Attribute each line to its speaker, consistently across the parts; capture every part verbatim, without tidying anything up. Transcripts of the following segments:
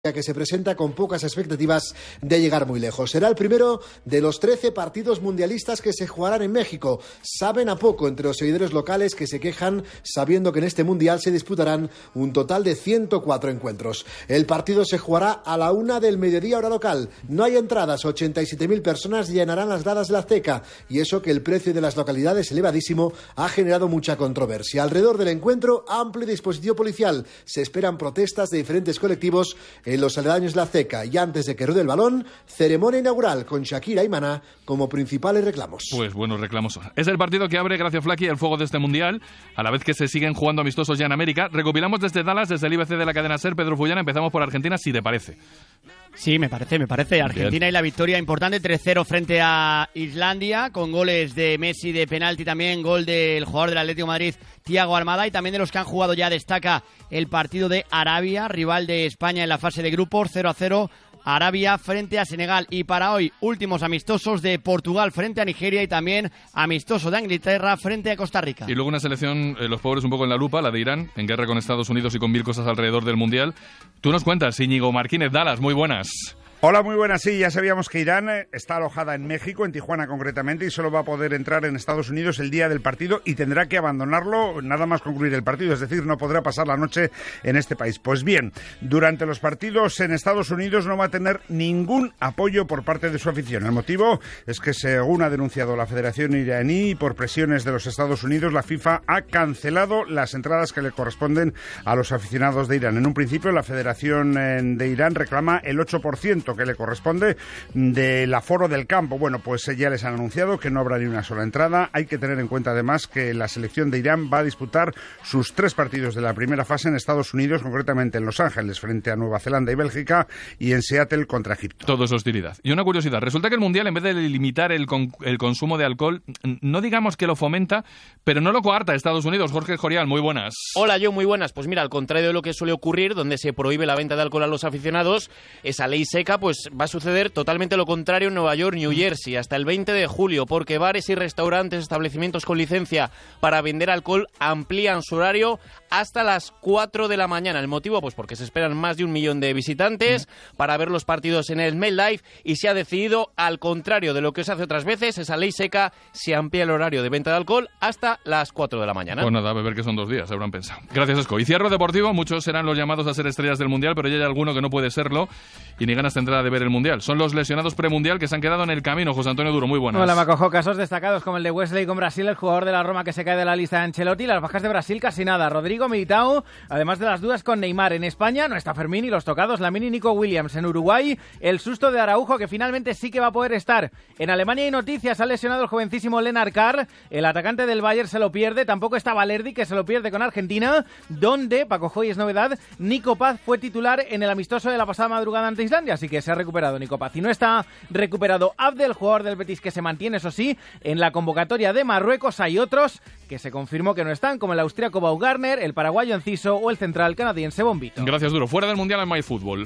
Speaker 1: que se presenta con pocas expectativas de llegar muy lejos. Será el primero de los trece partidos mundialistas que se jugarán en México. Saben a poco entre los seguidores locales que se quejan sabiendo que en este mundial se disputarán un total de ciento cuatro encuentros. El partido se jugará a la una del mediodía hora local. No hay entradas, ochenta y siete mil personas llenarán las gradas de la Azteca y eso que el precio de las localidades elevadísimo ha generado mucha controversia. Alrededor del encuentro, amplio dispositivo policial. Se esperan protestas de diferentes colectivos en los aledaños de la Azteca y antes de que ruede el balón, ceremonia inaugural con Shakira y Maná como principales reclamos.
Speaker 2: Pues buenos reclamos. Es el partido que abre, gracias Flaky, el fuego de este mundial, a la vez que se siguen jugando amistosos ya en América. Recopilamos desde Dallas, desde el I B C de la cadena SER, Pedro Fullana. Empezamos por Argentina, si te parece.
Speaker 3: Sí, me parece, me parece. Argentina Bien. Y la victoria importante, tres cero frente a Islandia, con goles de Messi de penalti también, gol del jugador del Atlético de Madrid, Thiago Almada, y también de los que han jugado ya destaca el partido de Arabia, rival de España en la fase de grupos, cero a cero. Arabia frente a Senegal. Y para hoy, últimos amistosos de Portugal frente a Nigeria y también amistoso de Inglaterra frente a Costa Rica.
Speaker 2: Y luego una selección, eh, los pobres un poco en la lupa, la de Irán, en guerra con Estados Unidos y con mil cosas alrededor del Mundial. Tú nos cuentas, Íñigo Martínez, Dallas, muy buenas.
Speaker 4: Hola, muy buenas. Sí, ya sabíamos que Irán está alojada en México, en Tijuana concretamente, y solo va a poder entrar en Estados Unidos el día del partido y tendrá que abandonarlo nada más concluir el partido, es decir, no podrá pasar la noche en este país. Pues bien, durante los partidos en Estados Unidos no va a tener ningún apoyo por parte de su afición. El motivo es que, según ha denunciado la Federación iraní, por presiones de los Estados Unidos, la FIFA ha cancelado las entradas que le corresponden a los aficionados de Irán. En un principio, la Federación de Irán reclama el ocho por ciento que le corresponde del aforo del campo. Bueno, pues ya les han anunciado que no habrá ni una sola entrada. Hay que tener en cuenta además que la selección de Irán va a disputar sus tres partidos de la primera fase en Estados Unidos, concretamente en Los Ángeles frente a Nueva Zelanda y Bélgica y en Seattle contra Egipto.
Speaker 2: Todo es hostilidad. Y una curiosidad, resulta que el Mundial, en vez de limitar el, con, el consumo de alcohol, no digamos que lo fomenta, pero no lo coarta Estados Unidos. Jorge Jorial, muy buenas.
Speaker 5: Hola, yo muy buenas. Pues mira, al contrario de lo que suele ocurrir, donde se prohíbe la venta de alcohol a los aficionados, esa ley seca, pues va a suceder totalmente lo contrario en Nueva York, New Jersey, hasta el veinte de julio, porque bares y restaurantes, establecimientos con licencia para vender alcohol amplían su horario hasta las cuatro de la mañana. ¿El motivo? Pues porque se esperan más de un millón de visitantes para ver los partidos en el MetLife y se ha decidido, al contrario de lo que se hace otras veces, esa ley seca, se amplía el horario de venta de alcohol hasta las cuatro de la mañana.
Speaker 2: Pues nada, a beber que son dos días, habrán pensado. Gracias, Esco. Y cierro deportivo, muchos serán los llamados a ser estrellas del Mundial, pero ya hay alguno que no puede serlo y ni ganas tendrá de ver el Mundial. Son los lesionados premundial que se han quedado en el camino. José Antonio Duro, muy buenas.
Speaker 6: Hola, Macojo. Casos destacados como el de Wesley con Brasil, el jugador de la Roma que se cae de la lista de Ancelotti. Las bajas de Brasil casi nada. Rodrigo Militao, además de las dudas con Neymar. En España no está Fermín y los tocados Lamine y Nico Williams. En Uruguay, el susto de Araujo, que finalmente sí que va a poder estar. En Alemania hay noticias. Ha lesionado el jovencísimo Lennart Carr. El atacante del Bayern se lo pierde. Tampoco está Valerdi, que se lo pierde con Argentina, donde, Paco, y es novedad, Nico Paz fue titular en el amistoso de la pasada madrugada ante Islandia. Así que se ha recuperado Nico Paz. Y no está recuperado Abdel, jugador del Betis, que se mantiene, eso sí, en la convocatoria de Marruecos. Hay otros que se confirmó que no están, como el austríaco Baumgartner, el paraguayo Enciso o el central canadiense Bombito.
Speaker 2: Gracias, Duro. Fuera del Mundial en MyFútbol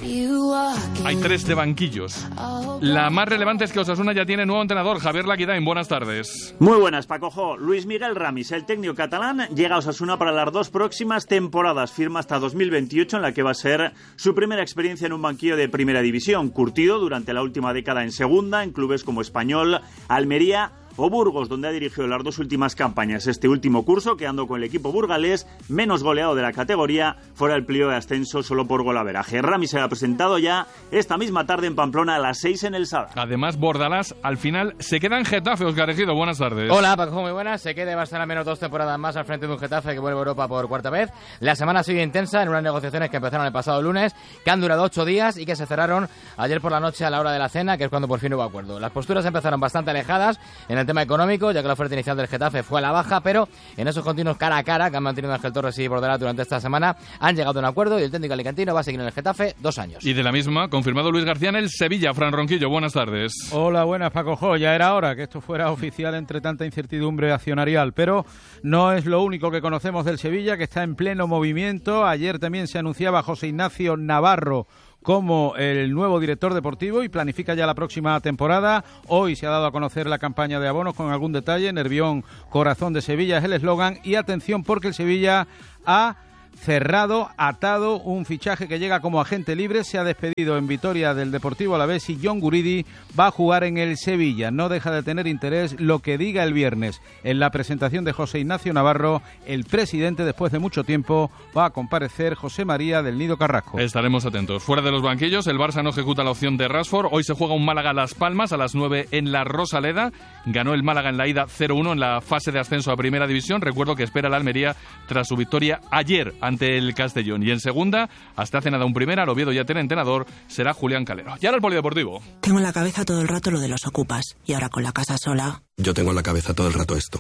Speaker 2: hay tres de banquillos. La más relevante es que Osasuna ya tiene nuevo entrenador, Javier Laquidain. Buenas tardes.
Speaker 7: Muy buenas, Pacojo. Luis Miguel Ramis, el técnico catalán, llega a Osasuna para las dos próximas temporadas. Firma hasta dos mil veintiocho, en la que va a ser su primera experiencia en un banquillo de primera división. Curtido durante la última década en segunda, en clubes como Español, Almería o Burgos, donde ha dirigido las dos últimas campañas. Este último curso, quedando con el equipo burgalés menos goleado de la categoría, fuera el pliego de ascenso solo por golaveraje. Rami se ha presentado ya esta misma tarde en Pamplona a las seis en el Sada.
Speaker 2: Además, Bordalás al final se queda en Getafe. Óscar Ejido, buenas tardes.
Speaker 8: Hola, Paco, muy buenas. Se queda y va a estar al menos dos temporadas más al frente de un Getafe que vuelve a Europa por cuarta vez. La semana ha sido intensa en unas negociaciones que empezaron el pasado lunes, que han durado ocho días y que se cerraron ayer por la noche a la hora de la cena, que es cuando por fin hubo acuerdo. Las posturas empezaron bastante alejadas en el tema económico, ya que la oferta inicial del Getafe fue a la baja, pero en esos continuos cara a cara que han mantenido Ángel Torres y Bordalás durante esta semana, han llegado a un acuerdo y el técnico alicantino va a seguir en el Getafe dos años.
Speaker 2: Y de la misma, confirmado Luis García en el Sevilla. Fran Ronquillo, buenas tardes.
Speaker 9: Hola, buenas, Paco Jo. Ya era hora que esto fuera oficial entre tanta incertidumbre accionarial, pero no es lo único que conocemos del Sevilla, que está en pleno movimiento. Ayer también se anunciaba José Ignacio Navarro como el nuevo director deportivo y planifica ya la próxima temporada. Hoy se ha dado a conocer la campaña de abonos con algún detalle. Nervión, corazón de Sevilla es el eslogan. Y atención, porque el Sevilla ha cerrado, atado, un fichaje que llega como agente libre. Se ha despedido en Vitoria del Deportivo Alavés y John Guridi va a jugar en el Sevilla. No deja de tener interés lo que diga el viernes. En la presentación de José Ignacio Navarro, el presidente, después de mucho tiempo, va a comparecer José María del Nido Carrasco.
Speaker 2: Estaremos atentos. Fuera de los banquillos, el Barça no ejecuta la opción de Rashford. Hoy se juega un Málaga-Las Palmas a las nueve en la Rosaleda. Ganó el Málaga en la ida cero uno en la fase de ascenso a Primera División. Recuerdo que espera la Almería tras su victoria ayer ante el Castellón. Y en segunda, hasta hace nada un primera, el Oviedo ya tiene entrenador, será Julián Calero. Y ahora el polideportivo.
Speaker 10: Tengo en la cabeza todo el rato lo de los ocupas. Y ahora con la casa sola...
Speaker 11: Yo tengo en la cabeza todo el rato esto.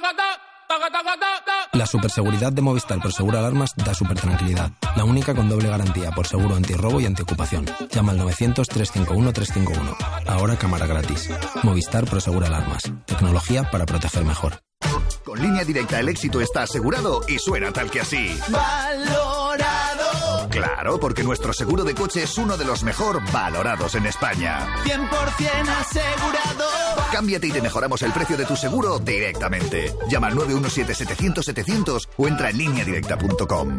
Speaker 11: La superseguridad de Movistar Prosegur Alarmas da super tranquilidad. La única con doble garantía por seguro antirrobo y antiocupación. Llama al novecientos, trescientos cincuenta y uno, trescientos cincuenta y uno. Ahora cámara gratis. Movistar Prosegur Alarmas. Tecnología para proteger mejor.
Speaker 12: Con Línea Directa el éxito está asegurado y suena tal que así. ¡Valorado! Claro, porque nuestro seguro de coche es uno de los mejor valorados en España.
Speaker 13: cien por ciento asegurado.
Speaker 12: Cámbiate y te mejoramos el precio de tu seguro directamente. Llama al nueve uno siete, setecientos, setecientos o entra en línea directa punto com.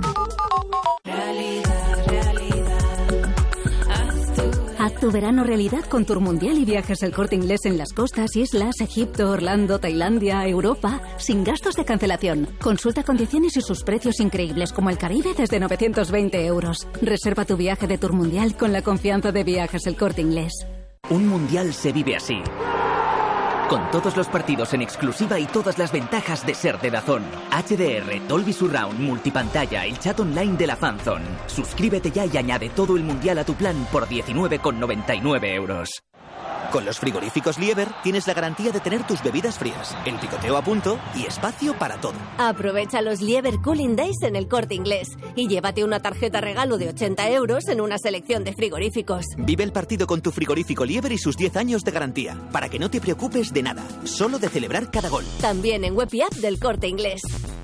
Speaker 14: Haz tu verano realidad con Tour Mundial y Viajes El Corte Inglés en las costas, islas, Egipto, Orlando, Tailandia, Europa, sin gastos de cancelación. Consulta condiciones y sus precios increíbles como el Caribe desde novecientos veinte euros. Reserva tu viaje de Tour Mundial con la confianza de Viajes El Corte Inglés.
Speaker 15: Un mundial se vive así. Con todos los partidos en exclusiva y todas las ventajas de ser de DAZN. H D R, Dolby Surround, multipantalla, el chat online de la Fanzone. Suscríbete ya y añade todo el mundial a tu plan por diecinueve con noventa y nueve euros. Con los frigoríficos Lieber tienes la garantía de tener tus bebidas frías, el picoteo a punto y espacio para todo.
Speaker 16: Aprovecha los Lieber Cooling Days en El Corte Inglés y llévate una tarjeta regalo de ochenta euros en una selección de frigoríficos.
Speaker 15: Vive el partido con tu frigorífico Lieber y sus diez años de garantía, para que no te preocupes de nada, solo de celebrar cada gol.
Speaker 16: También en web y app del Corte Inglés.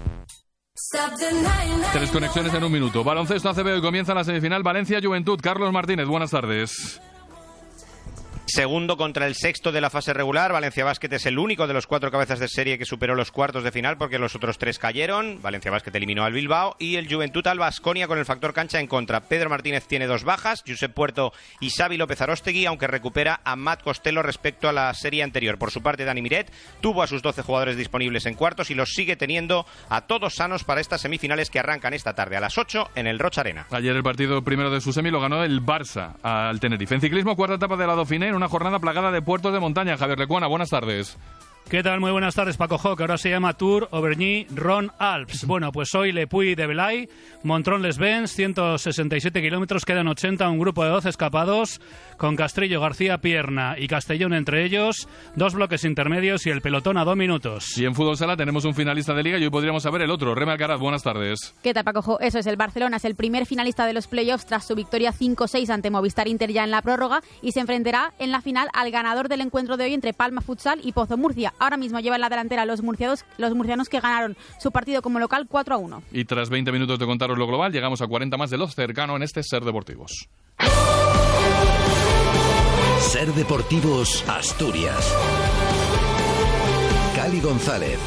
Speaker 2: Tres conexiones en un minuto. Baloncesto A C B, hoy comienza la semifinal Valencia-Juventud. Carlos Martínez, buenas tardes.
Speaker 17: Segundo contra el sexto de la fase regular. Valencia Basket es el único de los cuatro cabezas de serie que superó los cuartos de final porque los otros tres cayeron. Valencia Basket eliminó al Bilbao y el Juventud al Baskonia con el factor cancha en contra. Pedro Martínez tiene dos bajas, Josep Puerto y Xavi López Aróstegui, aunque recupera a Matt Costello respecto a la serie anterior. Por su parte, Dani Miret tuvo a sus doce jugadores disponibles en cuartos y los sigue teniendo a todos sanos para estas semifinales que arrancan esta tarde a las ocho en el Rocha Arena.
Speaker 2: Ayer el partido primero de su semi lo ganó el Barça al Tenerife. En ciclismo, cuarta etapa de la Dauphiné, una jornada plagada de puertos de montaña. Javier Lecuona, buenas tardes.
Speaker 18: ¿Qué tal? Muy buenas tardes, Paco Jo, que ahora se llama Tour Auvergne-Rhône-Alpes. Bueno, pues hoy Le Puy de Belay, Montrón-les-Bains, ciento sesenta y siete kilómetros, quedan ochenta, un grupo de doce escapados, con Castrillo, García, Pierna y Castellón entre ellos, dos bloques intermedios y el pelotón a dos minutos.
Speaker 2: Y en fútbol sala tenemos un finalista de liga y hoy podríamos saber el otro. Reme Alcaraz, buenas tardes.
Speaker 19: ¿Qué tal, Paco Jo? Eso es, el Barcelona es el primer finalista de los playoffs tras su victoria cinco seis ante Movistar Inter ya en la prórroga y se enfrentará en la final al ganador del encuentro de hoy entre Palma Futsal y Pozo Murcia. Ahora mismo lleva en la delantera los murcianos, los murcianos que ganaron su partido como local cuatro a uno.
Speaker 2: Y tras veinte minutos de contaros lo global, llegamos a cuarenta más de los cercano en este Ser Deportivos.
Speaker 12: Ser Deportivos Asturias. Cali González.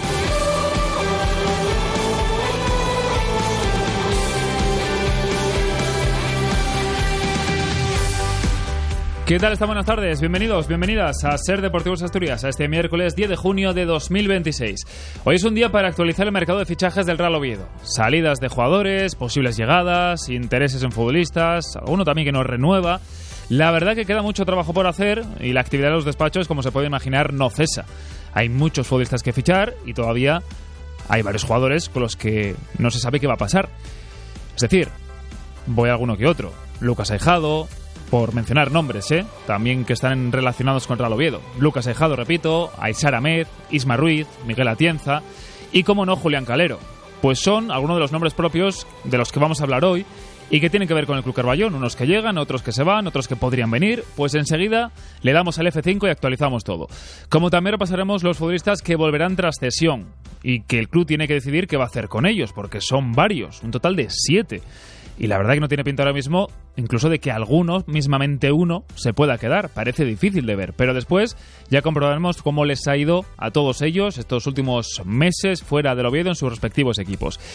Speaker 20: ¿Qué tal? Esta buenas tardes, bienvenidos, bienvenidas a Ser Deportivos Asturias, a este miércoles diez de junio de dos mil veintiséis. Hoy es un día para actualizar el mercado de fichajes del Real Oviedo. Salidas de jugadores, posibles llegadas, intereses en futbolistas, alguno también que nos renueva. La verdad que queda mucho trabajo por hacer y la actividad de los despachos, como se puede imaginar, no cesa. Hay muchos futbolistas que fichar y todavía hay varios jugadores con los que no se sabe qué va a pasar. Es decir, voy a alguno que otro. Lucas Aijado, por mencionar nombres, ¿eh? También que están relacionados con Real Oviedo. Lucas Aijado, repito, Aysar Ahmed, Isma Ruiz, Miguel Atienza y, como no, Julián Calero. Pues son algunos de los nombres propios de los que vamos a hablar hoy y que tienen que ver con el Club Carballón. Unos que llegan, otros que se van, otros que podrían venir. Pues enseguida le damos al F cinco y actualizamos todo. Como también repasaremos los futbolistas que volverán tras cesión y que el club tiene que decidir qué va a hacer con ellos, porque son varios, un total de siete. Y la verdad que no tiene pinta ahora mismo incluso de que alguno, mismamente uno, se pueda quedar. Parece difícil de ver. Pero después ya comprobaremos cómo les ha ido a todos ellos estos últimos meses fuera del Oviedo en sus respectivos equipos.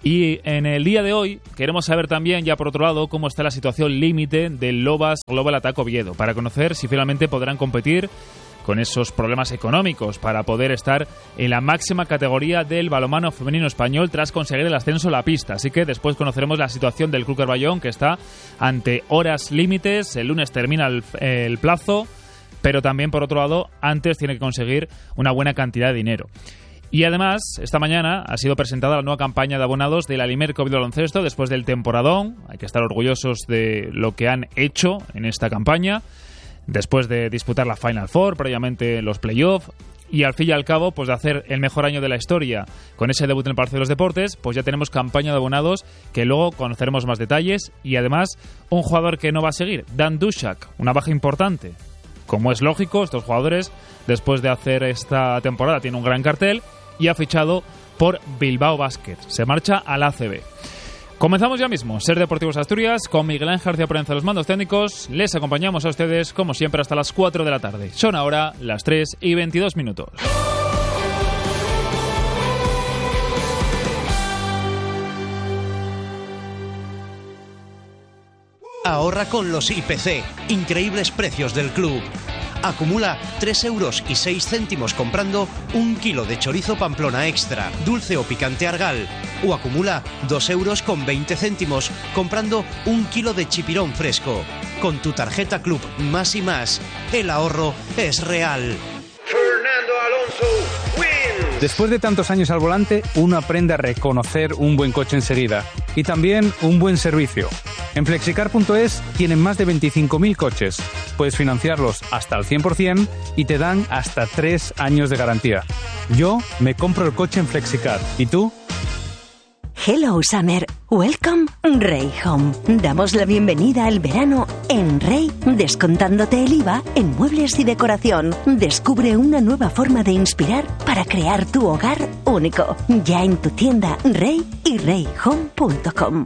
Speaker 20: Y en el día de hoy queremos saber también, ya por otro lado, cómo está la situación límite del Lobas Global Attack Oviedo, para conocer si finalmente podrán competir con esos problemas económicos para poder estar en la máxima categoría del balonmano femenino español tras conseguir el ascenso a la pista. Así que después conoceremos la situación del Club Carballón, que está ante horas límites. El lunes termina el, el plazo, pero también, por otro lado, antes tiene que conseguir una buena cantidad de dinero. Y además, esta mañana ha sido presentada la nueva campaña de abonados de la Limerco Oviedo Baloncesto después del temporadón. Hay que estar orgullosos de lo que han hecho en esta campaña, después de disputar la Final Four, previamente los playoffs, y al fin y al cabo, pues de hacer el mejor año de la historia con ese debut en el Palacio de los Deportes, pues ya tenemos campaña de abonados que luego conoceremos más detalles. Y además, un jugador que no va a seguir, Dan Dushak, una baja importante. Como es lógico, estos jugadores, después de hacer esta temporada, tienen un gran cartel y ha fichado por Bilbao Basket. Se marcha al A C B. Comenzamos ya mismo. Ser Deportivos Asturias con Miguel Ángel García Proenza, los mandos técnicos. Les acompañamos a ustedes, como siempre, hasta las cuatro de la tarde. Son ahora las tres y veintidós minutos.
Speaker 21: Ahorra con los I P C. Increíbles precios del club. Acumula tres euros y seis céntimos comprando un kilo de chorizo Pamplona Extra, dulce o picante Argal. O acumula dos euros con veinte céntimos comprando un kilo de chipirón fresco. Con tu tarjeta Club Más y Más, el ahorro es real.
Speaker 22: Fernando Alonso wins.
Speaker 23: Después de tantos años al volante, uno aprende a reconocer un buen coche enseguida. Y también un buen servicio. En flexicar punto es tienen más de veinticinco mil coches. Puedes financiarlos hasta al cien por ciento y te dan hasta tres años de garantía. Yo me compro el coche en Flexicar. ¿Y tú?
Speaker 24: Hello Summer, welcome Rey Home. Damos la bienvenida al verano en Rey, descontándote el I V A en muebles y decoración. Descubre una nueva forma de inspirar para crear tu hogar único. Ya en tu tienda Rey y rey home punto com.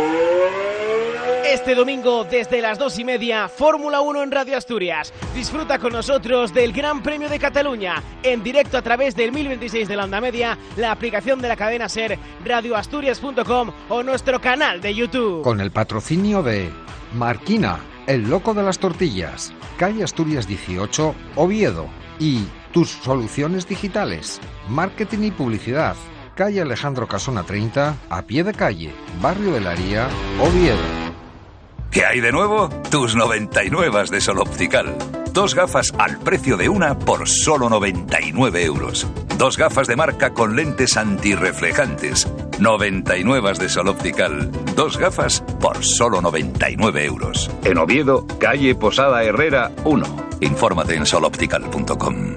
Speaker 25: Este domingo, desde las dos y media, Fórmula uno en Radio Asturias. Disfruta con nosotros del Gran Premio de Cataluña, en directo a través del mil veintiséis de la onda media, la aplicación de la cadena SER, radio asturias punto com o nuestro canal de YouTube.
Speaker 26: Con el patrocinio de Marquina, el loco de las tortillas, calle Asturias dieciocho, Oviedo, y tus soluciones digitales, marketing y publicidad, calle Alejandro Casona treinta, a pie de calle, barrio de la Haría, Oviedo.
Speaker 27: ¿Qué hay de nuevo? Tus noventa y nueve de Sol Optical. Dos gafas al precio de una por solo noventa y nueve euros. Dos gafas de marca con lentes antirreflejantes. noventa y nueve de Sol Optical. Dos gafas por solo noventa y nueve euros. En Oviedo, calle Posada Herrera uno. Infórmate en sol optical punto com.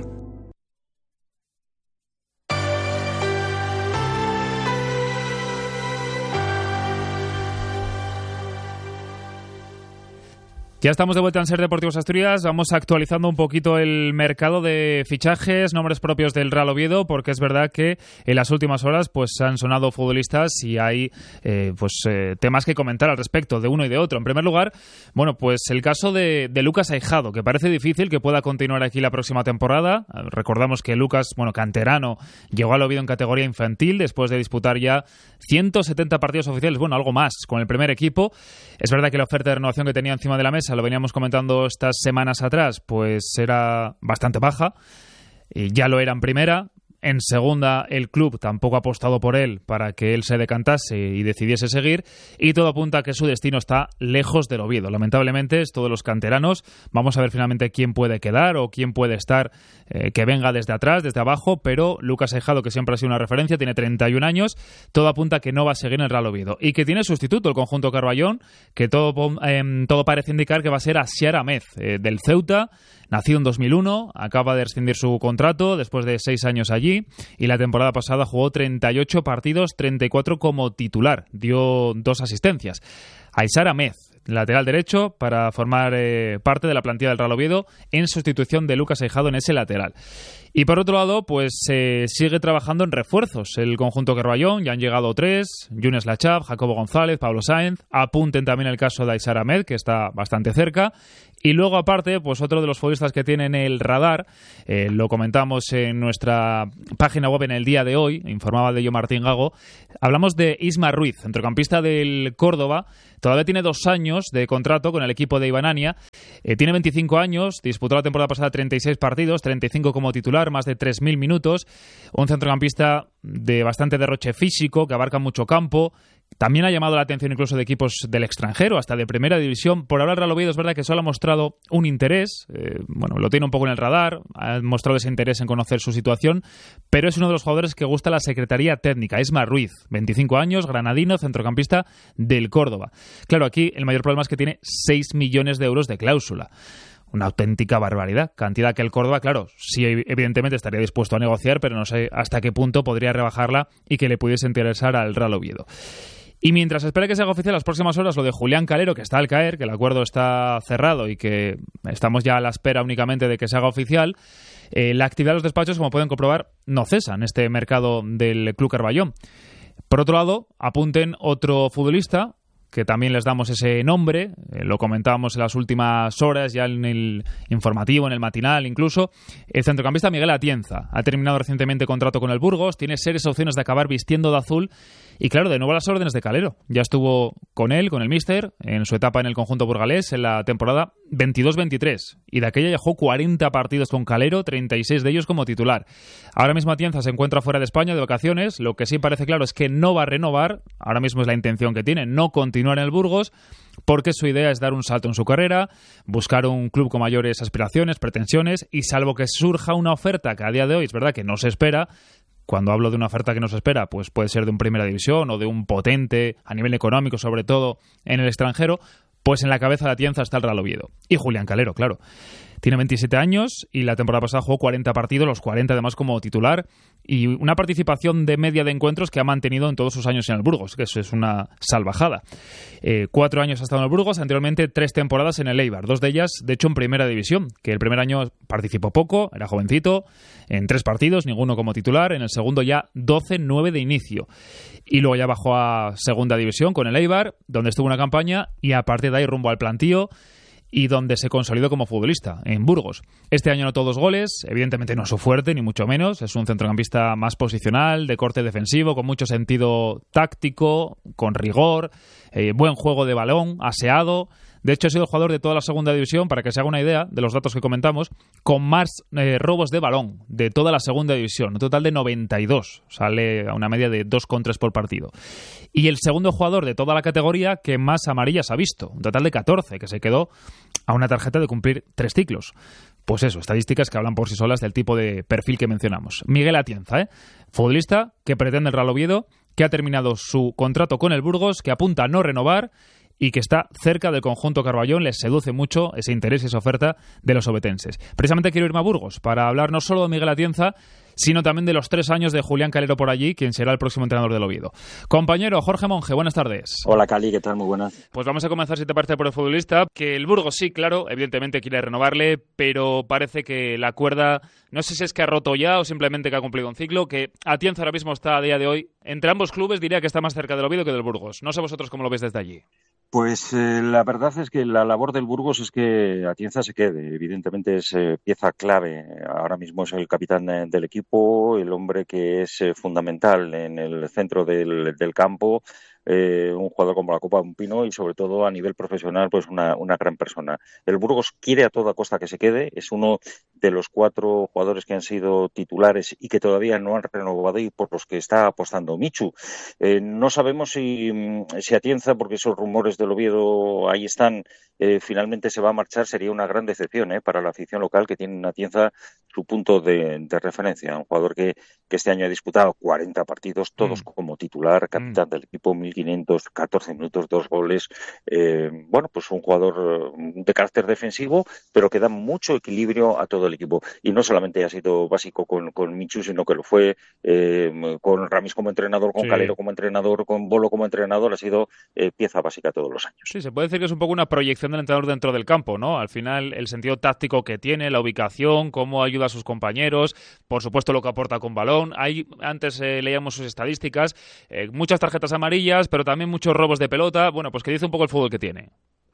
Speaker 20: Ya estamos de vuelta en Ser Deportivos Asturias. Vamos actualizando un poquito el mercado de fichajes, nombres propios del Real Oviedo, porque es verdad que en las últimas horas pues han sonado futbolistas y hay eh, pues eh, temas que comentar al respecto de uno y de otro. En primer lugar, bueno, pues el caso de, de Lucas Aijado, que parece difícil que pueda continuar aquí la próxima temporada. Recordamos que Lucas, bueno, canterano, llegó al Oviedo en categoría infantil después de disputar ya ciento setenta partidos oficiales, bueno, algo más, con el primer equipo. Es verdad que la oferta de renovación que tenía encima de la mesa, lo veníamos comentando estas semanas atrás, pues era bastante baja, y ya lo era en primera. En segunda, el club tampoco ha apostado por él para que él se decantase y decidiese seguir, y todo apunta a que su destino está lejos del Oviedo. Lamentablemente, es todos los canteranos. Vamos a ver finalmente quién puede quedar o quién puede estar, eh, que venga desde atrás, desde abajo, pero Lucas Aijado, que siempre ha sido una referencia, tiene treinta y un años, todo apunta a que no va a seguir en el Real Oviedo, y que tiene sustituto el conjunto Carballón, que todo, eh, todo parece indicar que va a ser Asier Amez, eh, del Ceuta. Nacido en dos mil uno, acaba de rescindir su contrato después de seis años allí, y la temporada pasada jugó treinta y ocho partidos, treinta y cuatro como titular, dio dos asistencias. Aisar Amez, lateral derecho, para formar eh, parte de la plantilla del Real Oviedo en sustitución de Lucas Aijado en ese lateral. Y por otro lado, pues se eh, sigue trabajando en refuerzos. El conjunto Carballón, ya han llegado tres, Younes Lachab, Jacobo González, Pablo Sáenz. Apunten también el caso de Aysar Ahmed, que está bastante cerca. Y luego, aparte, pues otro de los futbolistas que tienen el radar, eh, lo comentamos en nuestra página web en el día de hoy, informaba de ello Martín Gago, hablamos de Isma Ruiz, centrocampista del Córdoba. Todavía tiene dos años de contrato con el equipo de Ibanania. Eh, tiene veinticinco años, disputó la temporada pasada treinta y seis partidos, treinta y cinco como titular, más de tres mil minutos. Un centrocampista de bastante derroche físico, que abarca mucho campo. También ha llamado la atención incluso de equipos del extranjero, hasta de primera división. Por hablar Real Oviedo, es verdad que solo ha mostrado un interés, eh, bueno, lo tiene un poco en el radar, ha mostrado ese interés en conocer su situación, pero es uno de los jugadores que gusta la Secretaría Técnica. Isma Ruiz, veinticinco años, granadino, centrocampista del Córdoba. Claro, aquí el mayor problema es que tiene seis millones de euros de cláusula. Una auténtica barbaridad. Cantidad que el Córdoba, claro, sí, evidentemente estaría dispuesto a negociar, pero no sé hasta qué punto podría rebajarla y que le pudiese interesar al Real Oviedo. Y mientras espera que se haga oficial las próximas horas lo de Julián Calero, que está al caer, que el acuerdo está cerrado y que estamos ya a la espera únicamente de que se haga oficial, eh, la actividad de los despachos, como pueden comprobar, no cesa en este mercado del Club Carballón. Por otro lado, apunten otro futbolista, que también les damos ese nombre, eh, lo comentábamos en las últimas horas, ya en el informativo, en el matinal incluso, el centrocampista Miguel Atienza. Ha terminado recientemente contrato con el Burgos, tiene serias opciones de acabar vistiendo de azul y claro, de nuevo a las órdenes de Calero. Ya estuvo con él, con el míster, en su etapa en el conjunto burgalés en la temporada veintidós veintitrés y de aquella ya jugó cuarenta partidos con Calero, treinta y seis de ellos como titular. Ahora mismo Atienza se encuentra fuera de España de vacaciones, lo que sí parece claro es que no va a renovar, ahora mismo es la intención que tiene, no continuar en el Burgos, porque su idea es dar un salto en su carrera, buscar un club con mayores aspiraciones, pretensiones, y salvo que surja una oferta que a día de hoy es verdad que no se espera. Cuando hablo de una oferta que no se espera, pues puede ser de un Primera División o de un potente, a nivel económico sobre todo, en el extranjero, pues en la cabeza de Atienza está el Real Oviedo. Y Julián Calero, claro. Tiene veintisiete años y la temporada pasada jugó cuarenta partidos, los cuarenta además como titular, y una participación de media de encuentros que ha mantenido en todos sus años en el Burgos, que eso es una salvajada. Eh, cuatro años ha estado en el Burgos, anteriormente tres temporadas en el Eibar, dos de ellas, de hecho, en Primera División, que el primer año participó poco, era jovencito, en tres partidos, ninguno como titular, en el segundo ya doce, nueve de inicio. Y luego ya bajó a Segunda División con el Eibar, donde estuvo una campaña, y a partir de ahí rumbo al plantío, y donde se consolidó como futbolista, en Burgos. Este año anotó dos goles, evidentemente no es su fuerte, ni mucho menos, es un centrocampista más posicional, de corte defensivo, con mucho sentido táctico, con rigor, eh, buen juego de balón, aseado. De hecho, ha sido el jugador de toda la segunda división, para que se haga una idea de los datos que comentamos, con más eh, robos de balón de toda la segunda división, un total de noventa y dos, sale a una media de dos coma tres por partido. Y el segundo jugador de toda la categoría que más amarillas ha visto, un total de catorce, que se quedó a una tarjeta de cumplir tres ciclos. Pues eso, estadísticas que hablan por sí solas del tipo de perfil que mencionamos. Miguel Atienza, ¿eh? futbolista que pretende el Real Oviedo, que ha terminado su contrato con el Burgos, que apunta a no renovar y que está cerca del conjunto Carballón. Les seduce mucho ese interés y esa oferta de los obetenses. Precisamente quiero irme a Burgos para hablar no solo de Miguel Atienza, sino también de los tres años de Julián Calero por allí, quien será el próximo entrenador del Oviedo. Compañero Jorge Monge, buenas tardes.
Speaker 1: Hola Cali, ¿qué tal? Muy buenas.
Speaker 20: Pues vamos a comenzar, si te parece, por el futbolista, que el Burgos sí, claro, evidentemente quiere renovarle, pero parece que la cuerda, no sé si es que ha roto ya o simplemente que ha cumplido un ciclo, que Atienza ahora mismo está a día de hoy, entre ambos clubes diría que está más cerca del Oviedo que del Burgos. No sé vosotros cómo lo veis desde allí.
Speaker 1: Pues eh, la verdad es que la labor del Burgos es que Atienza se quede. Evidentemente es eh, pieza clave. Ahora mismo es el capitán eh, del equipo, el hombre que es eh, fundamental en el centro del, del campo. Eh, un jugador como la Copa de un Pino y sobre todo a nivel profesional pues una, una gran persona. El Burgos quiere a toda costa que se quede, es uno de los cuatro jugadores que han sido titulares y que todavía no han renovado y por los que está apostando Michu. Eh, no sabemos si, si Atienza, porque esos rumores del Oviedo ahí están, eh, finalmente se va a marchar. Sería una gran decepción eh, para la afición local, que tiene en Atienza su punto de, de referencia, un jugador que, que este año ha disputado cuarenta partidos, todos mm. como titular, capitán mm. del equipo, mil quinientos catorce minutos, dos goles. Eh, bueno, pues un jugador de carácter defensivo, pero que da mucho equilibrio a todo el el equipo. Y no solamente ha sido básico con, con Michu, sino que lo fue eh, con Ramis como entrenador, con sí. Calero como entrenador, con Bolo como entrenador, ha sido eh, pieza básica todos los años.
Speaker 20: Sí, se puede decir que es un poco una proyección del entrenador dentro del campo, ¿no? Al final, el sentido táctico que tiene, la ubicación, cómo ayuda a sus compañeros, por supuesto lo que aporta con balón. Hay, antes eh, leíamos sus estadísticas, eh, muchas tarjetas amarillas, pero también muchos robos de pelota. Bueno, pues que dice un poco el fútbol que tiene.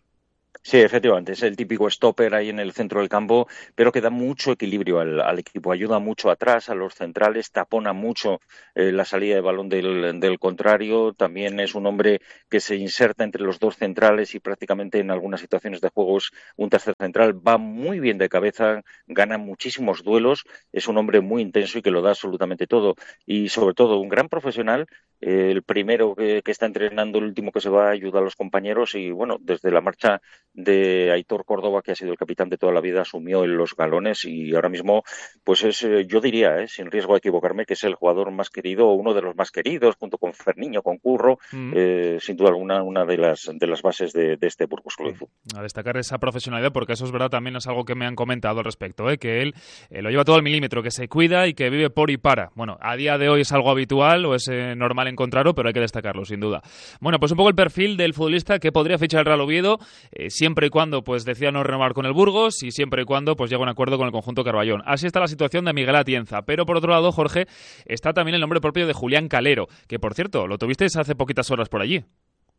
Speaker 1: Sí, efectivamente, es el típico stopper ahí en el centro del campo, pero que da mucho equilibrio al, al equipo, ayuda mucho atrás, a los centrales, tapona mucho eh, la salida de balón del, del contrario, también es un hombre que se inserta entre los dos centrales y prácticamente en algunas situaciones de juego es un tercer central, va muy bien de cabeza, gana muchísimos duelos, es un hombre muy intenso y que lo da absolutamente todo, y sobre todo un gran profesional, eh, el primero que, que está entrenando, el último que se va a ayudar a los compañeros y bueno, desde la marcha de Aitor Córdoba, que ha sido el capitán de toda la vida, asumió en los galones y ahora mismo, pues es, yo diría, eh, sin riesgo de equivocarme, que es el jugador más querido, uno de los más queridos, junto con Ferniño, con Curro, mm. eh, sin duda alguna, una de las de las bases de, de este Burgos Club de Fútbol.
Speaker 20: A destacar esa profesionalidad, porque eso es verdad, también es algo que me han comentado al respecto, eh, que él eh, lo lleva todo al milímetro, que se cuida y que vive por y para. Bueno, a día de hoy es algo habitual o es eh, normal encontrarlo, pero hay que destacarlo, sin duda. Bueno, pues un poco el perfil del futbolista que podría fichar el Real Oviedo, eh, siempre y cuando pues decida no renovar con el Burgos y siempre y cuando pues llegue a un acuerdo con el conjunto Carballón. Así está la situación de Miguel Atienza, pero por otro lado, Jorge, está también el nombre propio de Julián Calero, que por cierto, lo tuvisteis hace poquitas horas por allí.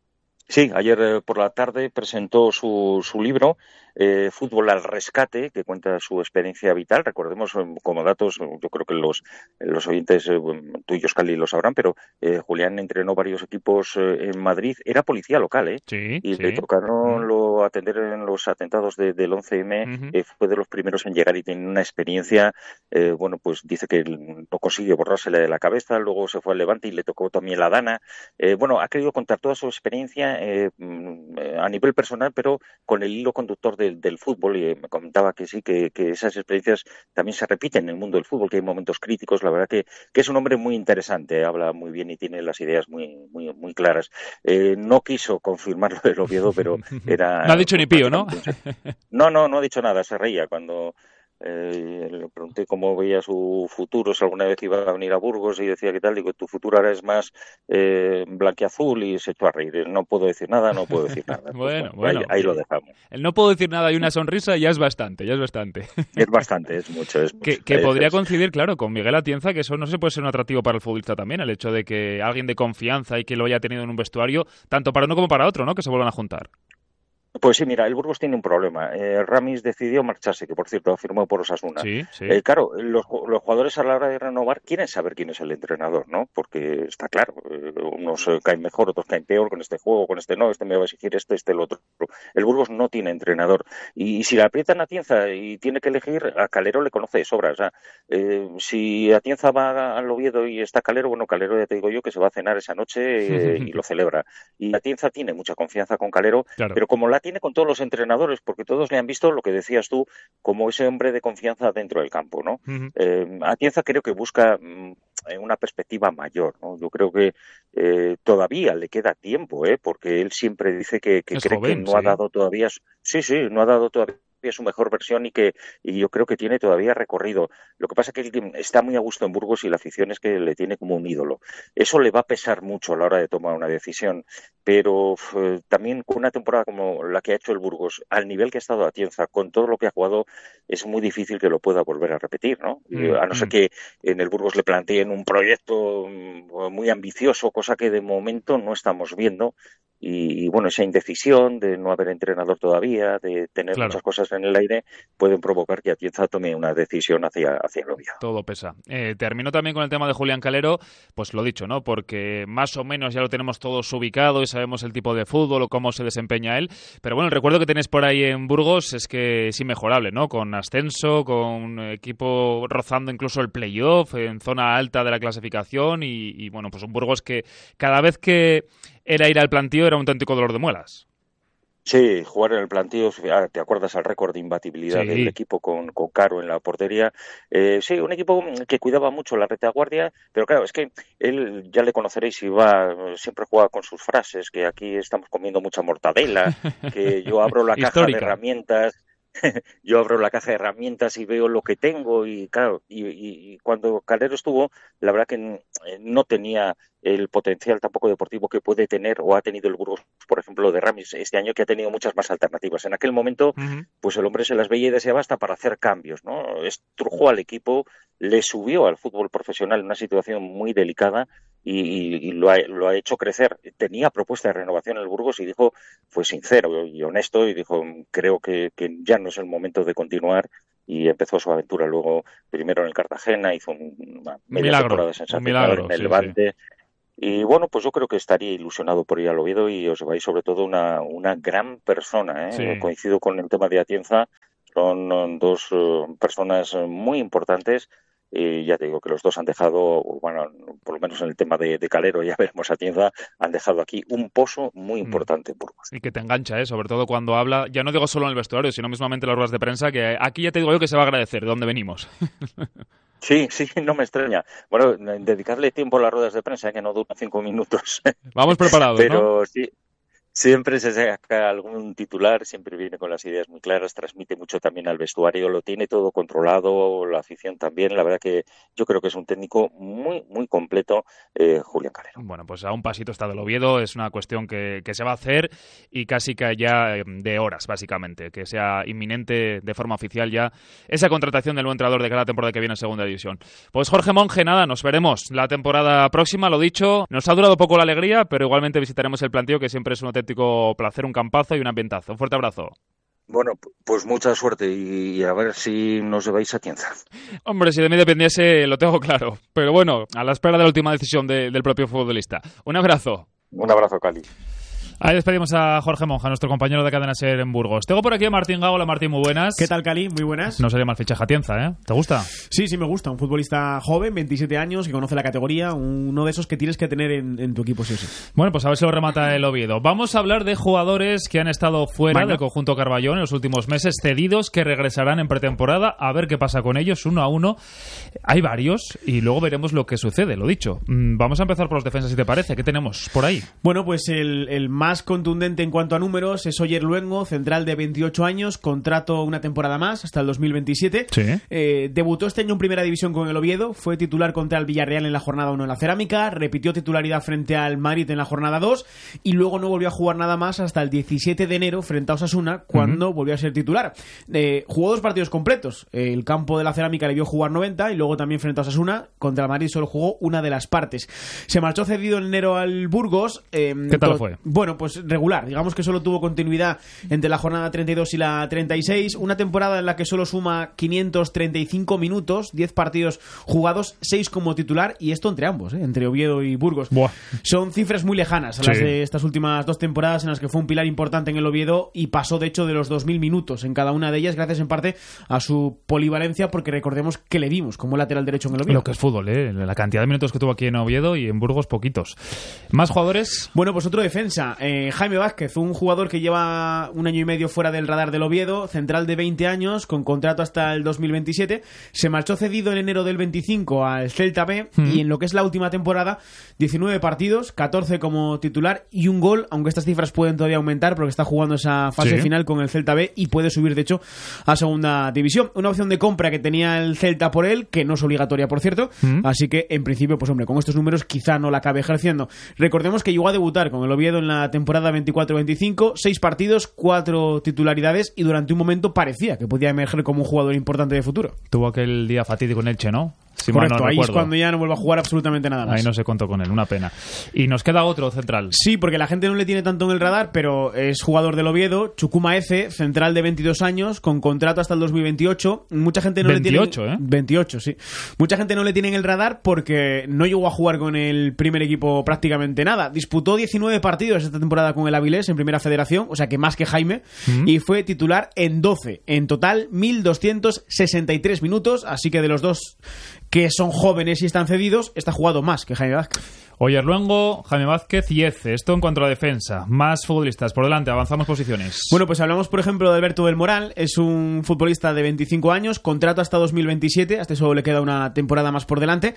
Speaker 1: Sí, ayer eh, por la tarde presentó su, su libro, eh, Fútbol al Rescate, que cuenta su experiencia vital. Recordemos, eh, como datos, yo creo que los, los oyentes eh, tuyos, Cali, lo sabrán, pero eh, Julián entrenó varios equipos eh, en Madrid. Era policía local, ¿eh?
Speaker 20: Sí,
Speaker 1: y
Speaker 20: sí.
Speaker 1: le tocaron lo, atender en los atentados de, del once eme. Uh-huh. eh, fue de los primeros en llegar y tiene una experiencia, eh, bueno, pues dice que no consiguió borrársele de la cabeza, luego se fue al Levante y le tocó también la Dana. Eh, bueno, ha querido contar toda su experiencia Eh, a nivel personal, pero con el hilo conductor del, del fútbol, y me comentaba que sí, que, que esas experiencias también se repiten en el mundo del fútbol, que hay momentos críticos. La verdad que, que es un hombre muy interesante, habla muy bien y tiene las ideas muy muy muy claras. Eh, no quiso confirmar lo del Oviedo, pero era...
Speaker 20: No ha dicho ni pío, ¿no?
Speaker 1: No, no, no ha dicho nada, se reía cuando... Eh, le pregunté cómo veía su futuro, si alguna vez iba a venir a Burgos, y decía que tal, digo, tu futuro ahora es más eh, blanquiazul, y se echó a reír. No puedo decir nada, no puedo decir nada.
Speaker 20: bueno,
Speaker 1: pues,
Speaker 20: bueno,
Speaker 1: ahí, ahí lo dejamos.
Speaker 20: El no puedo decir nada y una sonrisa ya es bastante, ya es bastante.
Speaker 1: Es bastante, es mucho. Es mucho.
Speaker 20: Que, que podría coincidir, claro, con Miguel Atienza, que eso no se puede ser un atractivo para el futbolista también, el hecho de que alguien de confianza y que lo haya tenido en un vestuario, tanto para uno como para otro, ¿no? Que se vuelvan a juntar.
Speaker 1: Pues sí, mira, el Burgos tiene un problema. Eh, Ramis decidió marcharse, que por cierto firmó por Osasuna.
Speaker 20: Sí, sí.
Speaker 1: Eh, claro, los, los jugadores a la hora de renovar quieren saber quién es el entrenador, ¿no? Porque está claro, eh, unos eh, caen mejor, otros caen peor con este juego, con este no, este me va a exigir este, este el otro. El Burgos no tiene entrenador. Y, y si le aprietan a Atienza y tiene que elegir, a Calero le conoce de sobra. O sea, eh, si Atienza va al Oviedo y está Calero, bueno, Calero ya te digo yo que se va a cenar esa noche eh, y lo celebra. Y Atienza tiene mucha confianza con Calero, claro. Pero como la tiene con todos los entrenadores, porque todos le han visto, lo que decías tú, como ese hombre de confianza dentro del campo, ¿no? Uh-huh. Eh, Atienza creo que busca mm, una perspectiva mayor, ¿no? Yo creo que eh, todavía le queda tiempo, ¿eh? Porque él siempre dice que, que cree joven, que no sí. ha dado todavía... Sí, sí, no ha dado todavía su mejor versión y que y yo creo que tiene todavía recorrido. Lo que pasa es que está muy a gusto en Burgos y la afición es que le tiene como un ídolo. Eso le va a pesar mucho a la hora de tomar una decisión, pero eh, también con una temporada como la que ha hecho el Burgos, al nivel que ha estado Atienza, con todo lo que ha jugado, es muy difícil que lo pueda volver a repetir, ¿no? Mm, a no ser que en el Burgos le planteen un proyecto muy ambicioso, cosa que de momento no estamos viendo. Y, y bueno, esa indecisión de no haber entrenador todavía, de tener claro. muchas cosas en el aire, pueden provocar que Atienza tome una decisión hacia, hacia el Oviedo.
Speaker 20: Todo pesa. Eh, termino también con el tema de Julián Calero, pues lo dicho, ¿no? Porque más o menos ya lo tenemos todos ubicado y sabemos el tipo de fútbol o cómo se desempeña él. Pero bueno, el recuerdo que tenéis por ahí en Burgos es que es inmejorable, ¿no? Con ascenso, con equipo rozando incluso el playoff, en zona alta de la clasificación y, y bueno, pues un Burgos que cada vez que era ir al plantío era un auténtico dolor de muelas.
Speaker 1: Sí, jugar en el plantío, te acuerdas al récord de imbatibilidad sí. del equipo con, con Caro en la portería. Eh, sí, un equipo que cuidaba mucho la retaguardia, pero claro, es que él, ya le conoceréis, y va, siempre juega con sus frases, que aquí estamos comiendo mucha mortadela, que yo abro la caja de herramientas yo abro la caja de herramientas y veo lo que tengo y claro, y, y, y cuando Calero estuvo, la verdad que no tenía el potencial tampoco deportivo que puede tener o ha tenido el Burgos, por ejemplo, de Ramis este año, que ha tenido muchas más alternativas. En aquel momento, uh-huh. pues el hombre se las veía y deseaba hasta para hacer cambios, ¿no? Estrujó al equipo, le subió al fútbol profesional en una situación muy delicada y, y, y lo, ha, lo ha hecho crecer. Tenía propuesta de renovación en el Burgos y dijo, fue sincero y honesto y dijo, creo que, que ya no es el momento de continuar, y empezó su aventura luego primero en el Cartagena, hizo una media temporada sensacional en el Levante. Sí, sí. Y bueno, pues yo creo que estaría ilusionado por ir al Oviedo y os vais sobre todo una, una gran persona, ¿eh? Sí. Coincido con el tema de Atienza, son dos uh, personas muy importantes y ya te digo que los dos han dejado, bueno, por lo menos en el tema de, de Calero, ya veremos Atienza, han dejado aquí un pozo muy importante en Burgos.
Speaker 20: Y que te engancha, ¿eh? Sobre todo cuando habla, ya no digo solo en el vestuario, sino mismamente en las ruedas de prensa, que aquí ya te digo yo que se va a agradecer de dónde venimos.
Speaker 1: Sí, sí, no me extraña. Bueno, dedicarle tiempo a las ruedas de prensa, que no duran cinco minutos.
Speaker 20: Vamos preparados,
Speaker 1: Pero
Speaker 20: ¿no?
Speaker 1: sí, siempre se saca algún titular, siempre viene con las ideas muy claras, transmite mucho también al vestuario, lo tiene todo controlado, la afición también. La verdad que yo creo que es un técnico muy, muy completo, eh, Julián Calero.
Speaker 20: Bueno, pues a un pasito está del Oviedo, es una cuestión que, que se va a hacer y casi que ya de horas, básicamente, que sea inminente de forma oficial ya esa contratación del nuevo entrenador de cada temporada que viene en Segunda División. Pues Jorge Monge, nada, nos veremos la temporada próxima, lo dicho, nos ha durado poco la alegría, pero igualmente visitaremos el plantío, que siempre es un auténtico placer, un campazo y un ambientazo. Un fuerte abrazo.
Speaker 1: Bueno, pues mucha suerte y a ver si nos lleváis a Atienza.
Speaker 20: Hombre, si de mí dependiese, lo tengo claro. Pero bueno, a la espera de la última decisión de, del propio futbolista. Un abrazo.
Speaker 1: Un abrazo, Cali.
Speaker 20: Ahí despedimos a Jorge Monja, nuestro compañero de Cadena SER en Burgos. Tengo por aquí a Martín Gago. Hola, Martín, muy buenas.
Speaker 3: ¿Qué tal, Cali? Muy buenas.
Speaker 20: No sería mal fichaje Atienza, ¿eh? ¿Te gusta?
Speaker 3: Sí, sí me gusta. Un futbolista joven, veintisiete años, que conoce la categoría. Uno de esos que tienes que tener en, en tu equipo, sí o sí.
Speaker 20: Bueno, pues a ver si lo remata el Oviedo. Vamos a hablar de jugadores que han estado fuera
Speaker 3: Venga.
Speaker 20: del conjunto Carballón en los últimos meses, cedidos, que regresarán en pretemporada. A ver qué pasa con ellos, uno a uno. Hay varios y luego veremos lo que sucede, lo dicho. Vamos a empezar por los defensas, si te parece. ¿Qué tenemos por ahí?
Speaker 3: Bueno, pues el, el más contundente en cuanto a números es Oyer Luengo, central de veintiocho años, contrato una temporada más hasta el dos mil veintisiete.
Speaker 20: Sí.
Speaker 3: Eh, debutó este año en Primera División con el Oviedo, fue titular contra el Villarreal en la jornada uno en la Cerámica, repitió titularidad frente al Madrid en la jornada dos y luego no volvió a jugar nada más hasta el diecisiete de enero frente a Osasuna, cuando uh-huh. volvió a ser titular. Eh, jugó dos partidos completos, el campo de la Cerámica le vio jugar noventa y luego también frente a Osasuna, contra el Madrid solo jugó una de las partes. Se marchó cedido en enero al Burgos. Eh,
Speaker 20: ¿Qué tal fue?
Speaker 3: Bueno, pues regular, digamos que solo tuvo continuidad entre la jornada treinta y dos y la treinta y seis, una temporada en la que solo suma quinientos treinta y cinco minutos, diez partidos jugados, seis como titular, y esto entre ambos, ¿eh? Entre Oviedo y Burgos.
Speaker 20: Buah.
Speaker 3: Son cifras muy lejanas a
Speaker 20: sí.
Speaker 3: las de estas últimas dos temporadas en las que fue un pilar importante en el Oviedo y pasó de hecho de los dos mil minutos en cada una de ellas, gracias en parte a su polivalencia, porque recordemos que le vimos como lateral derecho en el Oviedo.
Speaker 20: Lo que es fútbol, ¿eh? La cantidad de minutos que tuvo aquí en Oviedo y en Burgos poquitos. ¿Más jugadores?
Speaker 3: Bueno, pues otro defensa, eh, Jaime Vázquez, un jugador que lleva un año y medio fuera del radar del Oviedo, central de veinte años, con contrato hasta el dos mil veintisiete, se marchó cedido en enero del veinticinco al Celta B mm. y en lo que es la última temporada, diecinueve partidos, catorce como titular y un gol, aunque estas cifras pueden todavía aumentar porque está jugando esa fase sí. final con el Celta B y puede subir de hecho a segunda división. Una opción de compra que tenía el Celta por él, que no es obligatoria por cierto, mm. así que en principio, pues hombre, con estos números quizá no la acabe ejerciendo. Recordemos que llegó a debutar con el Oviedo en la temporada veinticuatro veinticinco, seis partidos, cuatro titularidades y durante un momento parecía que podía emerger como un jugador importante de futuro.
Speaker 20: Tuvo aquel día fatídico en Elche, ¿no? Si
Speaker 3: Correcto,
Speaker 20: no
Speaker 3: ahí
Speaker 20: recuerdo.
Speaker 3: Es cuando ya no vuelve a jugar absolutamente nada más.
Speaker 20: Ahí no se contó con él, una pena. Y nos queda otro central.
Speaker 3: Sí, porque la gente no le tiene tanto en el radar, pero es jugador del Oviedo, Chukuma Eze, central de veintidós años, con contrato hasta el dos mil veintiocho. Mucha gente no
Speaker 20: veintiocho,
Speaker 3: le tiene...
Speaker 20: ¿eh?
Speaker 3: veintiocho, sí. Mucha gente no le tiene en el radar porque no llegó a jugar con el primer equipo prácticamente nada. Disputó diecinueve partidos esta temporada con el Avilés en Primera Federación, o sea que más que Jaime, mm. y fue titular en doce. En total, mil doscientos sesenta y tres minutos, así que de los dos que son jóvenes y están cedidos, está jugado más que Jaime Vázquez.
Speaker 20: Oyer Luengo, Jaime Vázquez y Eze. Esto en cuanto a la defensa. Más futbolistas. Por delante, avanzamos posiciones.
Speaker 3: Bueno, pues hablamos, por ejemplo, de Alberto del Moral. Es un futbolista de veinticinco años, contrato hasta dos mil veintisiete. Hasta eso le queda una temporada más por delante.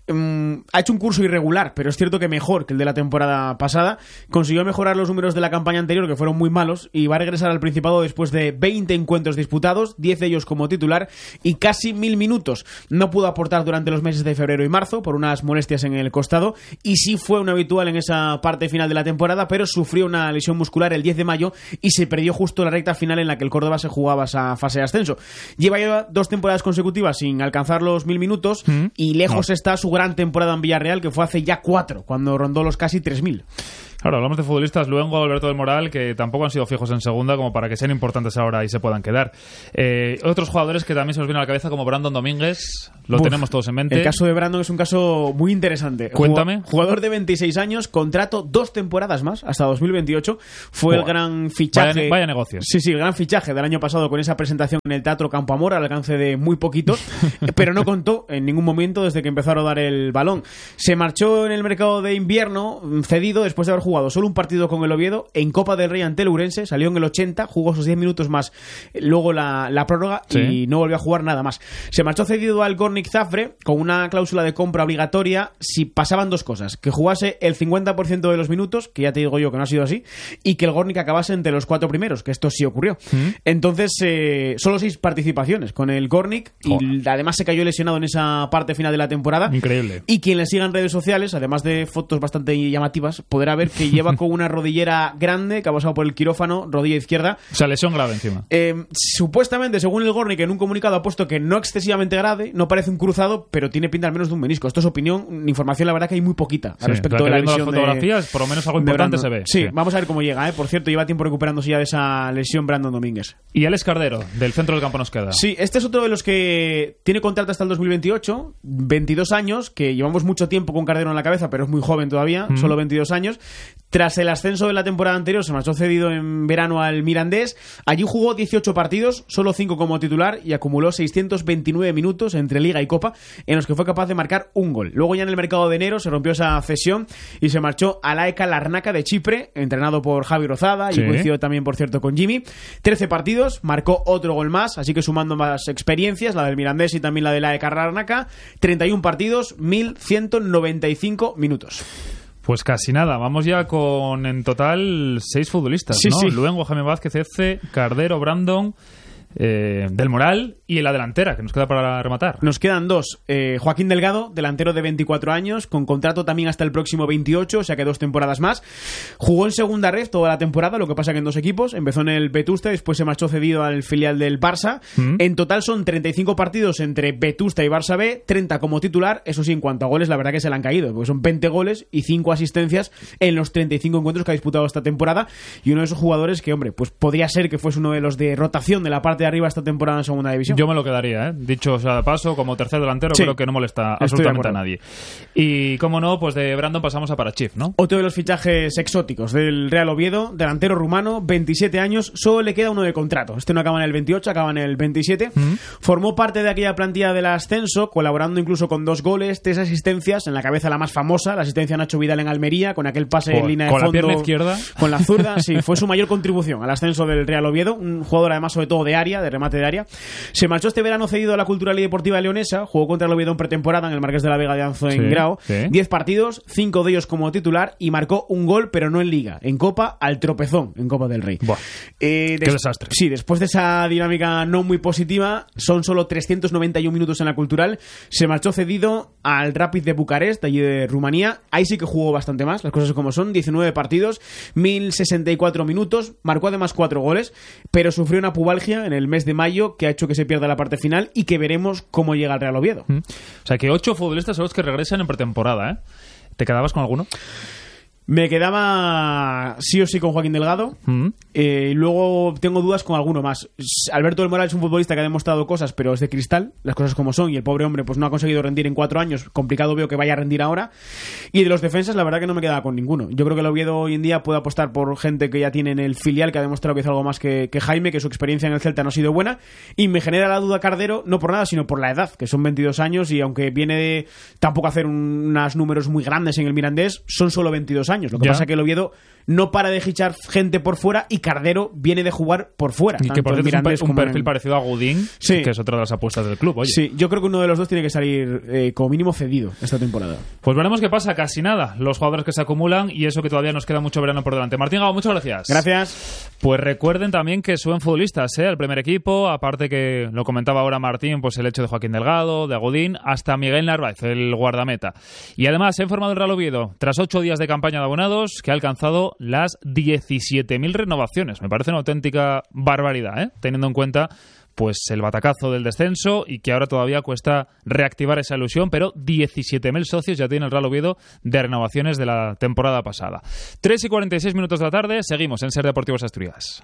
Speaker 3: Um, ha hecho un curso irregular, pero es cierto que mejor que el de la temporada pasada. Consiguió mejorar los números de la campaña anterior, que fueron muy malos, y va a regresar al Principado después de veinte encuentros disputados, diez de ellos como titular y casi mil minutos. No pudo aportar durante los meses de febrero y marzo por unas molestias en el costado, y sí fue un habitual en esa parte final de la temporada, pero sufrió una lesión muscular el diez de mayo y se perdió justo la recta final en la que el Córdoba se jugaba esa fase de ascenso. Lleva ya dos temporadas consecutivas sin alcanzar los mil minutos mm. y lejos no. está su gran temporada en Villarreal, que fue hace ya cuatro, cuando rondó los casi tres mil.
Speaker 20: Claro, hablamos de futbolistas, Luengo, Alberto del Moral, que tampoco han sido fijos en segunda como para que sean importantes ahora y se puedan quedar. Eh, otros jugadores que también se nos vienen a la cabeza, como Brandon Domínguez, lo Uf, tenemos todos en mente.
Speaker 3: El caso de Brandon es un caso muy interesante.
Speaker 20: Cuéntame.
Speaker 3: Jugador de veintiséis años, contrato dos temporadas más, hasta dos mil veintiocho. Fue oh, el gran fichaje.
Speaker 20: Vaya, vaya negocios.
Speaker 3: Sí, sí, el gran fichaje del año pasado con esa presentación en el Teatro Campo Amor, al alcance de muy poquitos, pero no contó en ningún momento desde que empezó a rodar el balón. Se marchó en el mercado de invierno, cedido, después de haber jugado solo un partido con el Oviedo en Copa del Rey ante el Ourense, salió en el ochenta, jugó sus diez minutos más, luego la, la prórroga sí. y no volvió a jugar nada más. Se marchó cedido al Górnik Zagreb con una cláusula de compra obligatoria si pasaban dos cosas: que jugase el cincuenta por ciento de los minutos, que ya te digo yo que no ha sido así, y que el Górnik acabase entre los cuatro primeros, que esto sí ocurrió. ¿Mm? Entonces, eh, solo seis participaciones con el Górnik y oh. además se cayó lesionado en esa parte final de la temporada.
Speaker 20: Increíble.
Speaker 3: Y quien le siga en redes sociales, además de fotos bastante llamativas, podrá ver que lleva con una rodillera grande que ha pasado por el quirófano, rodilla izquierda.
Speaker 20: O sea, lesión grave encima.
Speaker 3: Eh, supuestamente, según el Górnik, en un comunicado ha puesto que no excesivamente grave, no parece un cruzado, pero tiene pinta al menos de un menisco. Esto es opinión, información la verdad que hay muy poquita
Speaker 20: sí,
Speaker 3: al respecto de la lesión.
Speaker 20: Las fotografías,
Speaker 3: de,
Speaker 20: por lo menos algo importante se ve.
Speaker 3: Sí, sí, vamos a ver cómo llega, ¿eh? Por cierto, lleva tiempo recuperándose ya de esa lesión Brandon Domínguez.
Speaker 20: Y Alex Cardero, del centro del campo nos queda.
Speaker 3: Sí, este es otro de los que tiene contrato hasta el dos mil veintiocho, veintidós años, que llevamos mucho tiempo con Cardero en la cabeza, pero es muy joven todavía, mm. solo veintidós años. Tras el ascenso de la temporada anterior, se marchó cedido en verano al Mirandés. Allí jugó dieciocho partidos, solo cinco como titular, y acumuló seiscientos veintinueve minutos entre Liga y Copa, en los que fue capaz de marcar un gol. Luego ya en el mercado de enero se rompió esa cesión y se marchó a la E C A Larnaca de Chipre, entrenado por Javi Rozada, sí. y coincidió también, por cierto, con Jimmy. trece partidos, marcó otro gol más, así que sumando más experiencias, la del Mirandés y también la de la E C A Larnaca, treinta y uno partidos, mil ciento noventa y cinco minutos.
Speaker 20: Pues casi nada, vamos ya con en total seis futbolistas,
Speaker 3: sí,
Speaker 20: ¿no?
Speaker 3: Sí.
Speaker 20: Luengo, Jaime Vázquez, Eze, Cardero, Brandon, eh, Del Moral y en la delantera, que nos queda para rematar.
Speaker 3: Nos quedan dos. Eh, Joaquín Delgado, delantero de veinticuatro años, con contrato también hasta el próximo veintiocho, o sea que dos temporadas más. Jugó en segunda red toda la temporada, lo que pasa que en dos equipos. Empezó en el Vetusta y después se marchó cedido al filial del Barça. Mm. En total son treinta y cinco partidos entre Vetusta y Barça B, treinta como titular. Eso sí, en cuanto a goles, la verdad que se le han caído, porque son veinte goles y cinco asistencias en los treinta y cinco encuentros que ha disputado esta temporada. Y uno de esos jugadores que, hombre, pues podría ser que fuese uno de los de rotación de la parte de arriba esta temporada en segunda división.
Speaker 20: Yo me lo quedaría, ¿eh? Dicho sea de paso, como tercer delantero, sí, creo que no molesta absolutamente a nadie. Y como no, pues de Brandon pasamos a Parachif, ¿no?
Speaker 3: Otro de los fichajes exóticos del Real Oviedo, delantero rumano, veintisiete años, solo le queda uno de contrato. Este no acaba en el veintiocho, acaba en el veintisiete. Mm. Formó parte de aquella plantilla del ascenso, colaborando incluso con dos goles, tres asistencias, en la cabeza la más famosa, la asistencia a Nacho Vidal en Almería, con aquel pase
Speaker 20: con,
Speaker 3: en línea de
Speaker 20: con
Speaker 3: fondo.
Speaker 20: Con la pierna izquierda.
Speaker 3: Con la zurda, sí, fue su mayor contribución al ascenso del Real Oviedo, un jugador además sobre todo de área, de remate de área. Se marchó este verano cedido a la Cultural y Deportiva Leonesa, jugó contra el Oviedo en pretemporada en el Marqués de la Vega de Anzo en sí, Grao, sí. diez partidos, cinco de ellos como titular y marcó un gol, pero no en Liga, en Copa al tropezón, en Copa del Rey.
Speaker 20: Buah,
Speaker 3: eh,
Speaker 20: des- qué desastre.
Speaker 3: Sí, después de esa dinámica no muy positiva, son solo trescientos noventa y uno minutos en la Cultural, se marchó cedido al Rapid de Bucarest, allí de Rumanía, ahí sí que jugó bastante más, las cosas como son, diecinueve partidos, mil sesenta y cuatro minutos, marcó además cuatro goles, pero sufrió una pubalgia en el mes de mayo que ha hecho que se pierda la parte final y que veremos cómo llega al Real Oviedo.
Speaker 20: Mm. O sea que ocho futbolistas son los que regresan en pretemporada, ¿eh? ¿Te quedabas con alguno?
Speaker 3: Me quedaba sí o sí con Joaquín Delgado.
Speaker 20: Mm.
Speaker 3: Eh, y luego tengo dudas con alguno más. Alberto del Moral es un futbolista que ha demostrado cosas, pero es de cristal, las cosas como son, y el pobre hombre pues no ha conseguido rendir en cuatro años. Complicado veo que vaya a rendir ahora. Y de los defensas, la verdad que no me quedaba con ninguno. Yo creo que el Oviedo hoy en día puede apostar por gente que ya tiene en el filial, que ha demostrado que es algo más que, que Jaime, que su experiencia en el Celta no ha sido buena. Y me genera la duda Cardero, no por nada, sino por la edad, que son veintidós años, y aunque viene de tampoco hacer un, unos números muy grandes en el Mirandés, son solo veintidós años. Lo que
Speaker 20: ya.
Speaker 3: pasa que el Oviedo no para de fichar gente por fuera, y Cardero viene de jugar por fuera.
Speaker 20: Y que por cierto es un, un perfil
Speaker 3: en...
Speaker 20: parecido a Godín,
Speaker 3: sí.
Speaker 20: que es otra de las apuestas del club. Oye.
Speaker 3: Sí, yo creo que uno de los dos tiene que salir eh, como mínimo cedido esta temporada.
Speaker 20: Pues veremos qué pasa, casi nada. Los jugadores que se acumulan, y eso que todavía nos queda mucho verano por delante. Martín Gago, muchas gracias.
Speaker 3: Gracias.
Speaker 20: Pues recuerden también que suben futbolistas, ¿eh? Al primer equipo, aparte que lo comentaba ahora Martín, pues el hecho de Joaquín Delgado, de Godín, hasta Miguel Narváez, el guardameta. Y además se ha informado el Real Oviedo, tras ocho días de campaña de abonados, que ha alcanzado las diecisiete mil renovaciones. Me parece una auténtica barbaridad, ¿eh? Teniendo en cuenta pues el batacazo del descenso, y que ahora todavía cuesta reactivar esa ilusión, pero diecisiete mil socios ya tiene el Real Oviedo de renovaciones de la temporada pasada. tres y cuarenta y seis minutos de la tarde, seguimos en Ser Deportivos Asturias.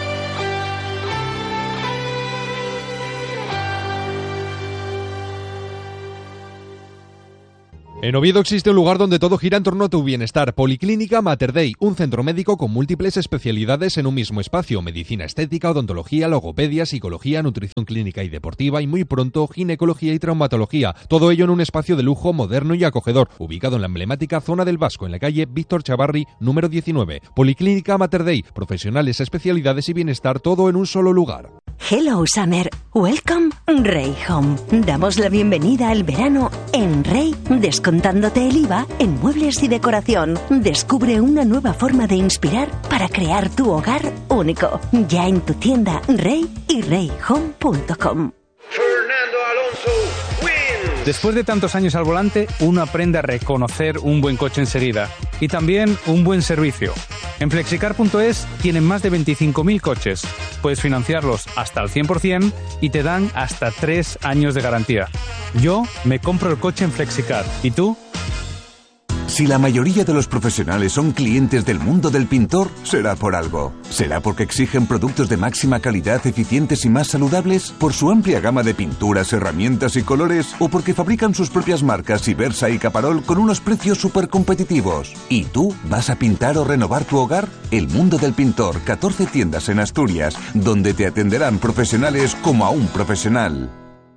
Speaker 4: En Oviedo existe un lugar donde todo gira en torno a tu bienestar. Policlínica Mater Dei, un centro médico con múltiples especialidades en un mismo espacio. Medicina estética, odontología, logopedia, psicología, nutrición clínica y deportiva, y muy pronto ginecología y traumatología. Todo ello en un espacio de lujo, moderno y acogedor, ubicado en la emblemática zona del Vasco, en la calle Víctor Chavarri, número diecinueve. Policlínica Mater Dei, profesionales, especialidades y bienestar, todo en un solo lugar.
Speaker 24: Hello Summer, welcome Rey Home. Damos la bienvenida al verano en Rey, descontándote el I V A en muebles y decoración. Descubre una nueva forma de inspirar para crear tu hogar único. Ya en tu tienda Rey y rey home punto com.
Speaker 22: Fernando Alonso wins.
Speaker 23: Después de tantos años al volante, uno aprende a reconocer un buen coche enseguida, y también un buen servicio. En flexicar punto es tienen más de veinticinco mil coches. Puedes financiarlos hasta el cien por ciento y te dan hasta tres años de garantía. Yo me compro el coche en Flexicar. ¿Y tú?
Speaker 5: Si la mayoría de los profesionales son clientes del mundo del pintor, será por algo. ¿Será porque exigen productos de máxima calidad, eficientes y más saludables? ¿Por su amplia gama de pinturas, herramientas y colores? ¿O porque fabrican sus propias marcas Ibersa y Caparol con unos precios súper competitivos? ¿Y tú vas a pintar o renovar tu hogar? El mundo del pintor, catorce tiendas en Asturias, donde te atenderán profesionales como a un profesional.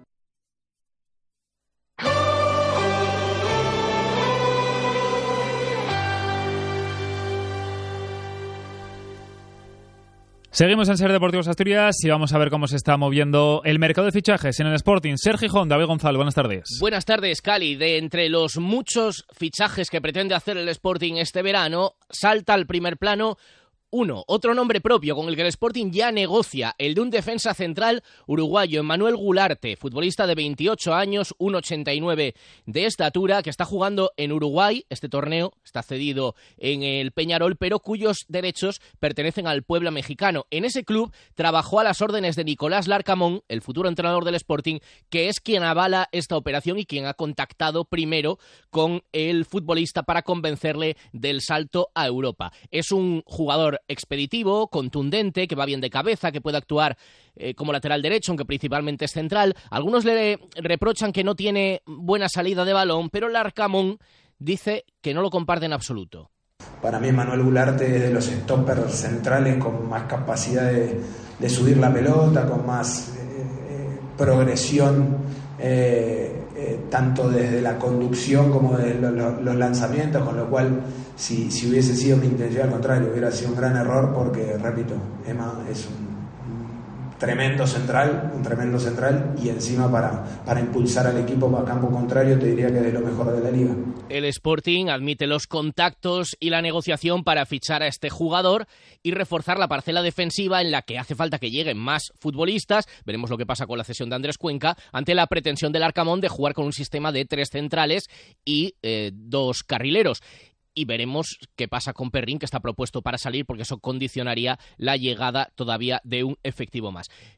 Speaker 20: Seguimos en Ser Deportivos Asturias y vamos a ver cómo se está moviendo el mercado de fichajes en el Sporting. Sergio Gijón, David Gonzalo, buenas tardes.
Speaker 6: Buenas tardes, Cali. De entre los muchos fichajes que pretende hacer el Sporting este verano, salta al primer plano uno, otro nombre propio con el que el Sporting ya negocia, el de un defensa central uruguayo, Emmanuel Gularte, futbolista de veintiocho años, uno ochenta y nueve de estatura, que está jugando en Uruguay. Este torneo está cedido en el Peñarol, pero cuyos derechos pertenecen al pueblo mexicano. En ese club trabajó a las órdenes de Nicolás Larcamón, el futuro entrenador del Sporting, que es quien avala esta operación y quien ha contactado primero con el futbolista para convencerle del salto a Europa. Es un jugador expeditivo, contundente, que va bien de cabeza, que puede actuar eh, como lateral derecho, aunque principalmente es central. Algunos le reprochan que no tiene buena salida de balón, pero Larcamón dice que no lo comparte en absoluto.
Speaker 7: Para mí Manuel Gularte es de los stoppers centrales con más capacidad de, de subir la pelota, con más eh, eh, progresión, eh, eh, tanto desde la conducción como desde lo, lo, los lanzamientos, con lo cual si, si hubiese sido mi intención, al contrario, hubiera sido un gran error, porque, repito, Emma es un tremendo central, un tremendo central, y encima para, para impulsar al equipo a campo contrario te diría que es de lo mejor de la liga.
Speaker 6: El Sporting admite los contactos y la negociación para fichar a este jugador y reforzar la parcela defensiva, en la que hace falta que lleguen más futbolistas. Veremos lo que pasa con la cesión de Andrés Cuenca, ante la pretensión del Arcamón de jugar con un sistema de tres centrales y eh, dos carrileros. Y veremos qué pasa con Perrín, que está propuesto para salir, porque eso condicionaría la llegada todavía de un efectivo más.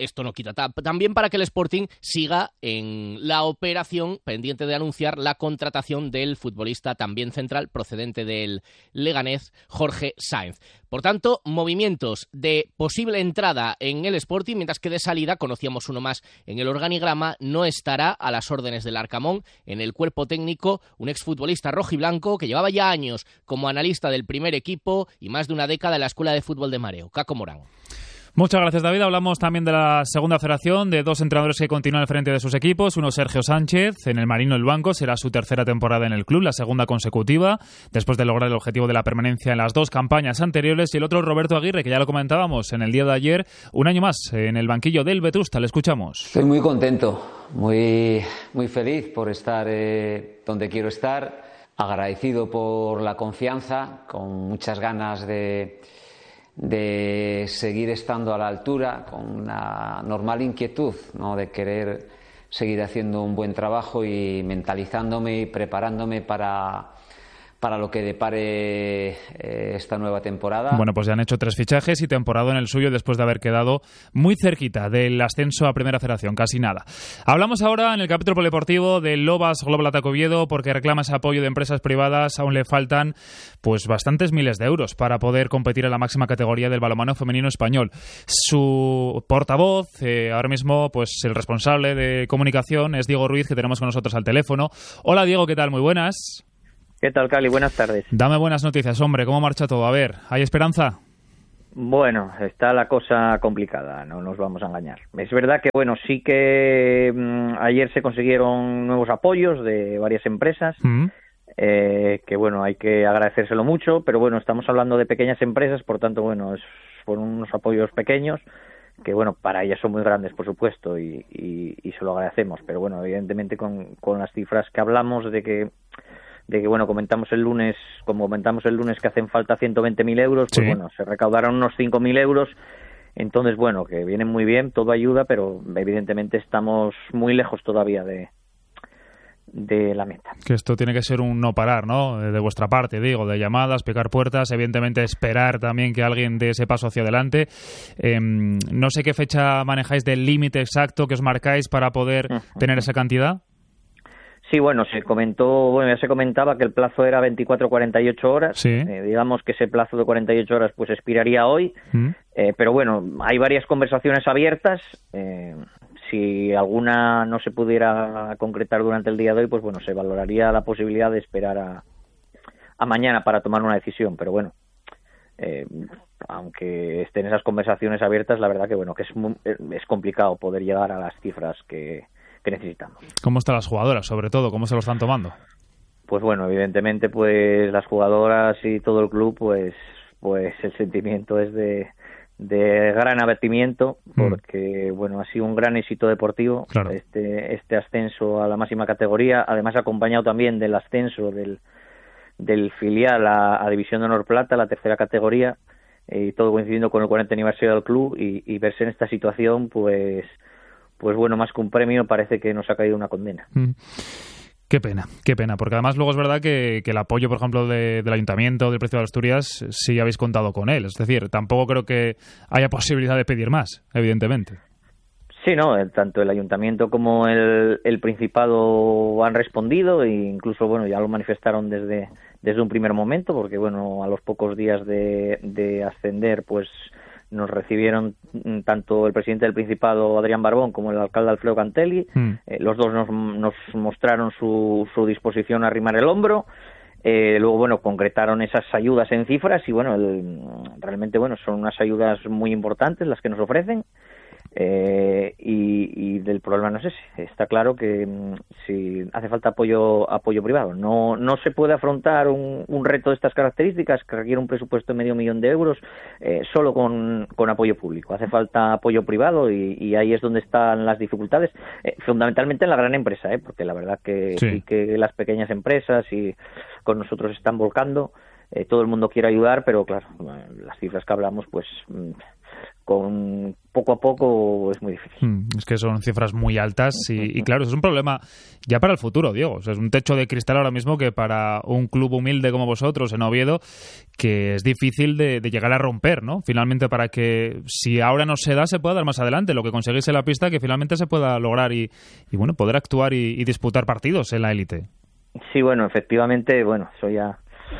Speaker 6: esto no quita ta- también para que el Sporting siga en la operación pendiente de anunciar la contratación del futbolista también central procedente del Leganés, Jorge Sáenz. Por tanto, movimientos de posible entrada en el Sporting, mientras que de salida, conocíamos uno más en el organigrama, no estará a las órdenes del Arcamón en el cuerpo técnico un exfutbolista rojiblanco que llevaba ya años como analista del primer equipo y más de una década en la Escuela de Fútbol de Mareo, Caco Morán.
Speaker 20: Muchas gracias, David. Hablamos también de la segunda federación, de dos entrenadores que continúan al frente de sus equipos. Uno, Sergio Sánchez, en el Marino El Banco, será su tercera temporada en el club, la segunda consecutiva, después de lograr el objetivo de la permanencia en las dos campañas anteriores. Y el otro, Roberto Aguirre, que ya lo comentábamos en el día de ayer, un año más en el banquillo del Vetusta. Le escuchamos.
Speaker 8: Estoy muy contento, muy, muy feliz por estar eh, donde quiero estar, agradecido por la confianza, con muchas ganas de... de seguir estando a la altura, con una normal inquietud, ¿no?, de querer seguir haciendo un buen trabajo y mentalizándome y preparándome para, para lo que depare eh, esta nueva temporada.
Speaker 20: Bueno, pues ya han hecho tres fichajes y temporada en el suyo después de haber quedado muy cerquita del ascenso a Primera Federación, casi nada. Hablamos ahora en el capítulo polideportivo del Lobas Global Attack Oviedo, porque reclama ese apoyo de empresas privadas. Aún le faltan pues bastantes miles de euros para poder competir en la máxima categoría del balonmano femenino español. Su portavoz, eh, ahora mismo pues el responsable de comunicación, es Diego Ruiz, que tenemos con nosotros al teléfono. Hola Diego, ¿qué tal? Muy buenas.
Speaker 9: ¿Qué tal, Cali? Buenas tardes.
Speaker 20: Dame buenas noticias, hombre. ¿Cómo marcha todo? A ver, ¿hay esperanza?
Speaker 9: Bueno, está la cosa complicada, no nos vamos a engañar. Es verdad que, bueno, sí que mmm, ayer se consiguieron nuevos apoyos de varias empresas, mm. eh, que, bueno, hay que agradecérselo mucho, pero, bueno, estamos hablando de pequeñas empresas, por tanto, bueno, es, fueron unos apoyos pequeños, que, bueno, para ellas son muy grandes, por supuesto, y, y, y se lo agradecemos, pero, bueno, evidentemente con, con las cifras que hablamos de que... de que, bueno, comentamos el lunes, como comentamos el lunes que hacen falta ciento veinte mil euros, pues sí. Bueno, se recaudaron unos cinco mil euros, entonces, bueno, que vienen muy bien, todo ayuda, pero evidentemente estamos muy lejos todavía de, de la meta.
Speaker 20: Que esto tiene que ser un no parar, ¿no? De vuestra parte, digo, de llamadas, picar puertas, evidentemente esperar también que alguien dé ese paso hacia adelante. Eh, no sé qué fecha manejáis del límite exacto que os marcáis para poder uh-huh. tener esa cantidad.
Speaker 9: Sí, bueno, se comentó, bueno, ya se comentaba que el plazo era veinticuatro a cuarenta y ocho horas. Sí. Eh, digamos que ese plazo de cuarenta y ocho horas pues expiraría hoy. Mm. Eh, pero bueno, hay varias conversaciones abiertas. Eh, si alguna no se pudiera concretar durante el día de hoy, pues bueno, se valoraría la posibilidad de esperar a, a mañana para tomar una decisión. Pero bueno, eh, aunque estén esas conversaciones abiertas, la verdad que bueno, que es, muy, es complicado poder llegar a las cifras que... que necesitamos.
Speaker 20: ¿Cómo están las jugadoras, sobre todo? ¿Cómo se lo están tomando?
Speaker 9: Pues bueno, evidentemente, pues las jugadoras y todo el club, pues pues el sentimiento es de, de gran abatimiento, porque, mm. bueno, ha sido un gran éxito deportivo, claro. este este ascenso a la máxima categoría, además acompañado también del ascenso del, del filial a, a División de Honor Plata, la tercera categoría, y todo coincidiendo con el cuarenta aniversario del club, y, y verse en esta situación, pues... pues bueno, más que un premio parece que nos ha caído una condena. Mm.
Speaker 20: Qué pena, qué pena, porque además luego es verdad que, que el apoyo, por ejemplo, de, del Ayuntamiento, del Principado de Asturias, sí habéis contado con él. Es decir, tampoco creo que haya posibilidad de pedir más, evidentemente.
Speaker 9: Sí, no, tanto el Ayuntamiento como el, el Principado han respondido e incluso, bueno, ya lo manifestaron desde, desde un primer momento, porque, bueno, a los pocos días de, de ascender, pues... nos recibieron tanto el presidente del Principado, Adrián Barbón, como el alcalde Alfredo Cantelli. Mm. Eh, los dos nos, nos mostraron su, su disposición a arrimar el hombro. Eh, luego, bueno, concretaron esas ayudas en cifras y, bueno, el, realmente, bueno, son unas ayudas muy importantes las que nos ofrecen. Eh, y, y del problema no es ese. Está claro que mm, si hace falta apoyo apoyo privado. No no se puede afrontar un, un reto de estas características que requiere un presupuesto de medio millón de euros eh, solo con, con apoyo público. Hace falta apoyo privado y, y ahí es donde están las dificultades, eh, fundamentalmente en la gran empresa, eh, porque la verdad que sí. sí que las pequeñas empresas y con nosotros están volcando. Eh, todo el mundo quiere ayudar, pero claro, las cifras que hablamos, pues... Mm, con poco a poco es muy difícil.
Speaker 20: Mm, es que son cifras muy altas y, y claro, es un problema ya para el futuro, Diego. O sea, es un techo de cristal ahora mismo que para un club humilde como vosotros en Oviedo, que es difícil de, de llegar a romper, ¿no? Finalmente, para que si ahora no se da, se pueda dar más adelante. Lo que conseguís en la pista, que finalmente se pueda lograr y, y bueno, poder actuar y, y disputar partidos en la élite.
Speaker 9: Sí, bueno, efectivamente, bueno, eso ya...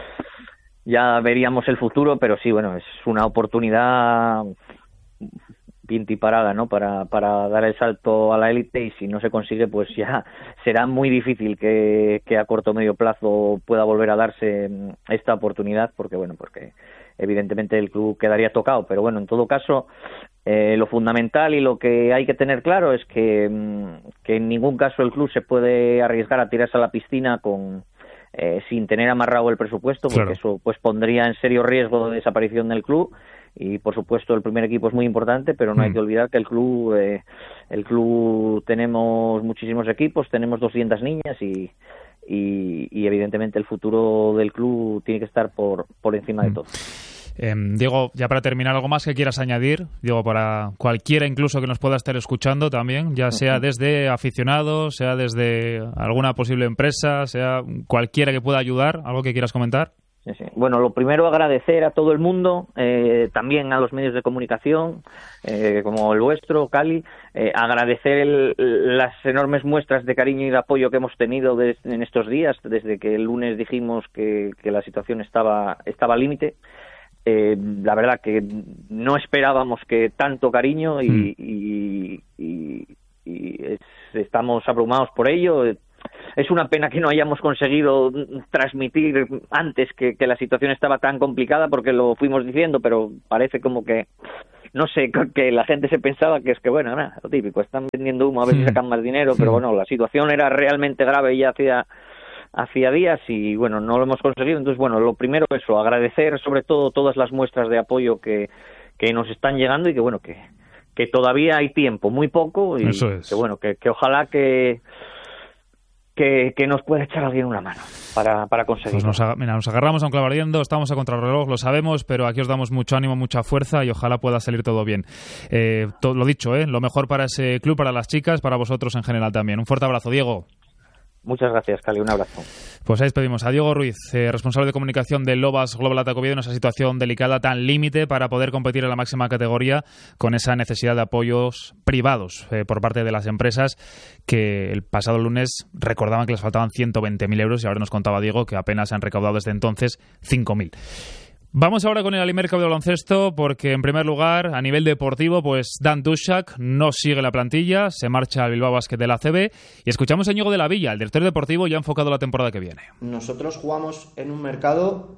Speaker 9: Ya veríamos el futuro, pero sí, bueno, es una oportunidad pintiparada, ¿no? Para, para dar el salto a la élite, y si no se consigue, pues ya será muy difícil que, que a corto o medio plazo pueda volver a darse esta oportunidad, porque bueno, porque evidentemente el club quedaría tocado, pero bueno, en todo caso, eh, lo fundamental y lo que hay que tener claro es que, que en ningún caso el club se puede arriesgar a tirarse a la piscina con Eh, sin tener amarrado el presupuesto, porque claro, eso pues pondría en serio riesgo de desaparición del club. Y por supuesto el primer equipo es muy importante, pero no mm. hay que olvidar que el club eh, el club tenemos muchísimos equipos, tenemos doscientas niñas y, y, y evidentemente el futuro del club tiene que estar por, por encima mm. de todo.
Speaker 20: Eh, Diego, ya para terminar, ¿algo más que quieras añadir? Diego, para cualquiera incluso que nos pueda estar escuchando también, ya sea desde aficionados, sea desde alguna posible empresa, sea cualquiera que pueda ayudar, ¿algo que quieras comentar?
Speaker 9: Sí, sí. Bueno, lo primero, agradecer a todo el mundo, eh, también a los medios de comunicación, eh, como el vuestro, Cali, eh, agradecer el, las enormes muestras de cariño y de apoyo que hemos tenido des, en estos días, desde que el lunes dijimos que, que la situación estaba, estaba al límite. Eh, la verdad que no esperábamos que tanto cariño y, mm. y, y, y es, estamos abrumados por ello. Es una pena que no hayamos conseguido transmitir antes que, que la situación estaba tan complicada, porque lo fuimos diciendo, pero parece como que, no sé, que la gente se pensaba que es que, bueno, nada, lo típico, están vendiendo humo a ver si sacan más dinero, pero bueno, la situación era realmente grave ya hacía... hacía días y bueno, no lo hemos conseguido. Entonces bueno, lo primero eso, agradecer sobre todo todas las muestras de apoyo que, que nos están llegando y que bueno, que, que todavía hay tiempo, muy poco, y
Speaker 20: eso es.
Speaker 9: que bueno, que, que ojalá que, que que nos pueda echar alguien una mano para, para conseguirlo.
Speaker 20: Pues nos, mira, nos agarramos a un clavo ardiendo, estamos a contrarreloj, lo sabemos, pero aquí os damos mucho ánimo, mucha fuerza y ojalá pueda salir todo bien. Eh, todo, lo dicho, ¿eh? Lo mejor para ese club, para las chicas, para vosotros en general también. Un fuerte abrazo, Diego.
Speaker 9: Muchas gracias, Cali. Un abrazo.
Speaker 20: Pues ahí despedimos a Diego Ruiz, eh, responsable de comunicación de Lobas Global Attack Oviedo, en esa situación delicada, tan límite para poder competir en la máxima categoría, con esa necesidad de apoyos privados eh, por parte de las empresas, que el pasado lunes recordaban que les faltaban ciento veinte mil euros y ahora nos contaba Diego que apenas han recaudado desde entonces cinco mil. Vamos ahora con el Alimercado de baloncesto, porque en primer lugar, a nivel deportivo, pues Dan Dushak no sigue la plantilla, se marcha al Bilbao Basket de la A C B y escuchamos a Íñigo de la Villa, el director deportivo, ya enfocado la temporada que viene.
Speaker 10: Nosotros jugamos en un mercado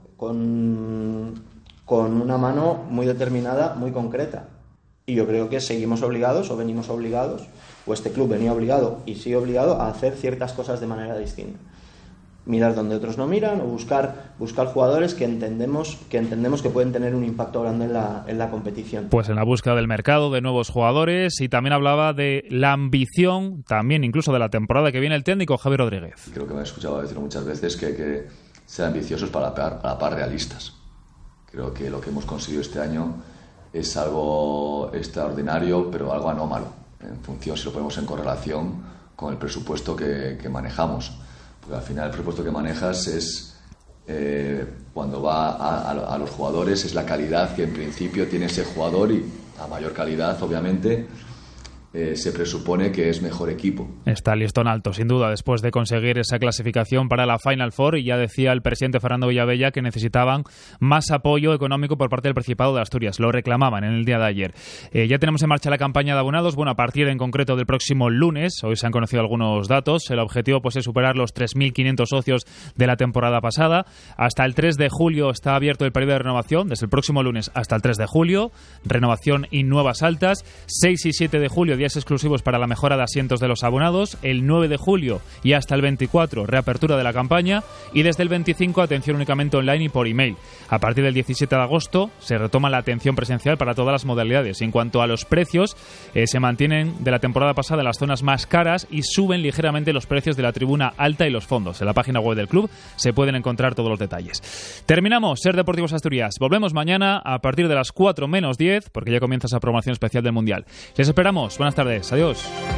Speaker 10: con, con una mano muy determinada, muy concreta, y yo creo que seguimos obligados o venimos obligados, o este club venía obligado y sigue obligado a hacer ciertas cosas de manera distinta. Mirar donde otros no miran o buscar buscar jugadores que entendemos que entendemos que pueden tener un impacto grande en la, en la competición.
Speaker 20: Pues en la búsqueda del mercado de nuevos jugadores, y también hablaba de la ambición, también incluso de la temporada que viene, el técnico Javier Rodríguez.
Speaker 11: Creo que me he escuchado decirlo muchas veces, que hay que ser ambiciosos para la par, a la par realistas. Creo que lo que hemos conseguido este año es algo extraordinario, pero algo anómalo, en función, si lo ponemos en correlación con el presupuesto que, que manejamos. Porque al final el presupuesto que manejas es, eh, cuando va a, a, a los jugadores, es la calidad que en principio tiene ese jugador, y a mayor calidad, obviamente, eh, se presupone que es mejor equipo.
Speaker 20: Está el listón alto, sin duda, después de conseguir esa clasificación para la Final Four, y ya decía el presidente Fernando Villavella que necesitaban más apoyo económico por parte del Principado de Asturias. Lo reclamaban en el día de ayer. Eh, ya tenemos en marcha la campaña de abonados, bueno, a partir en concreto del próximo lunes. Hoy se han conocido algunos datos. El objetivo pues es superar los tres mil quinientos socios de la temporada pasada. Hasta el tres de julio está abierto el periodo de renovación, desde el próximo lunes hasta el tres de julio. Renovación y nuevas altas. seis y siete de julio, días exclusivos para la mejora de asientos de los abonados, el nueve de julio y hasta el veinticuatro reapertura de la campaña y desde el veinticinco atención únicamente online y por email. A partir del diecisiete de agosto se retoma la atención presencial para todas las modalidades. En cuanto a los precios, eh, se mantienen de la temporada pasada en las zonas más caras y suben ligeramente los precios de la tribuna alta y los fondos. En la página web del club se pueden encontrar todos los detalles. Terminamos Ser Deportivos Asturias. Volvemos mañana a partir de las cuatro menos diez porque ya comienza esa programación especial del Mundial. Les esperamos. Buenas tardes. Adiós.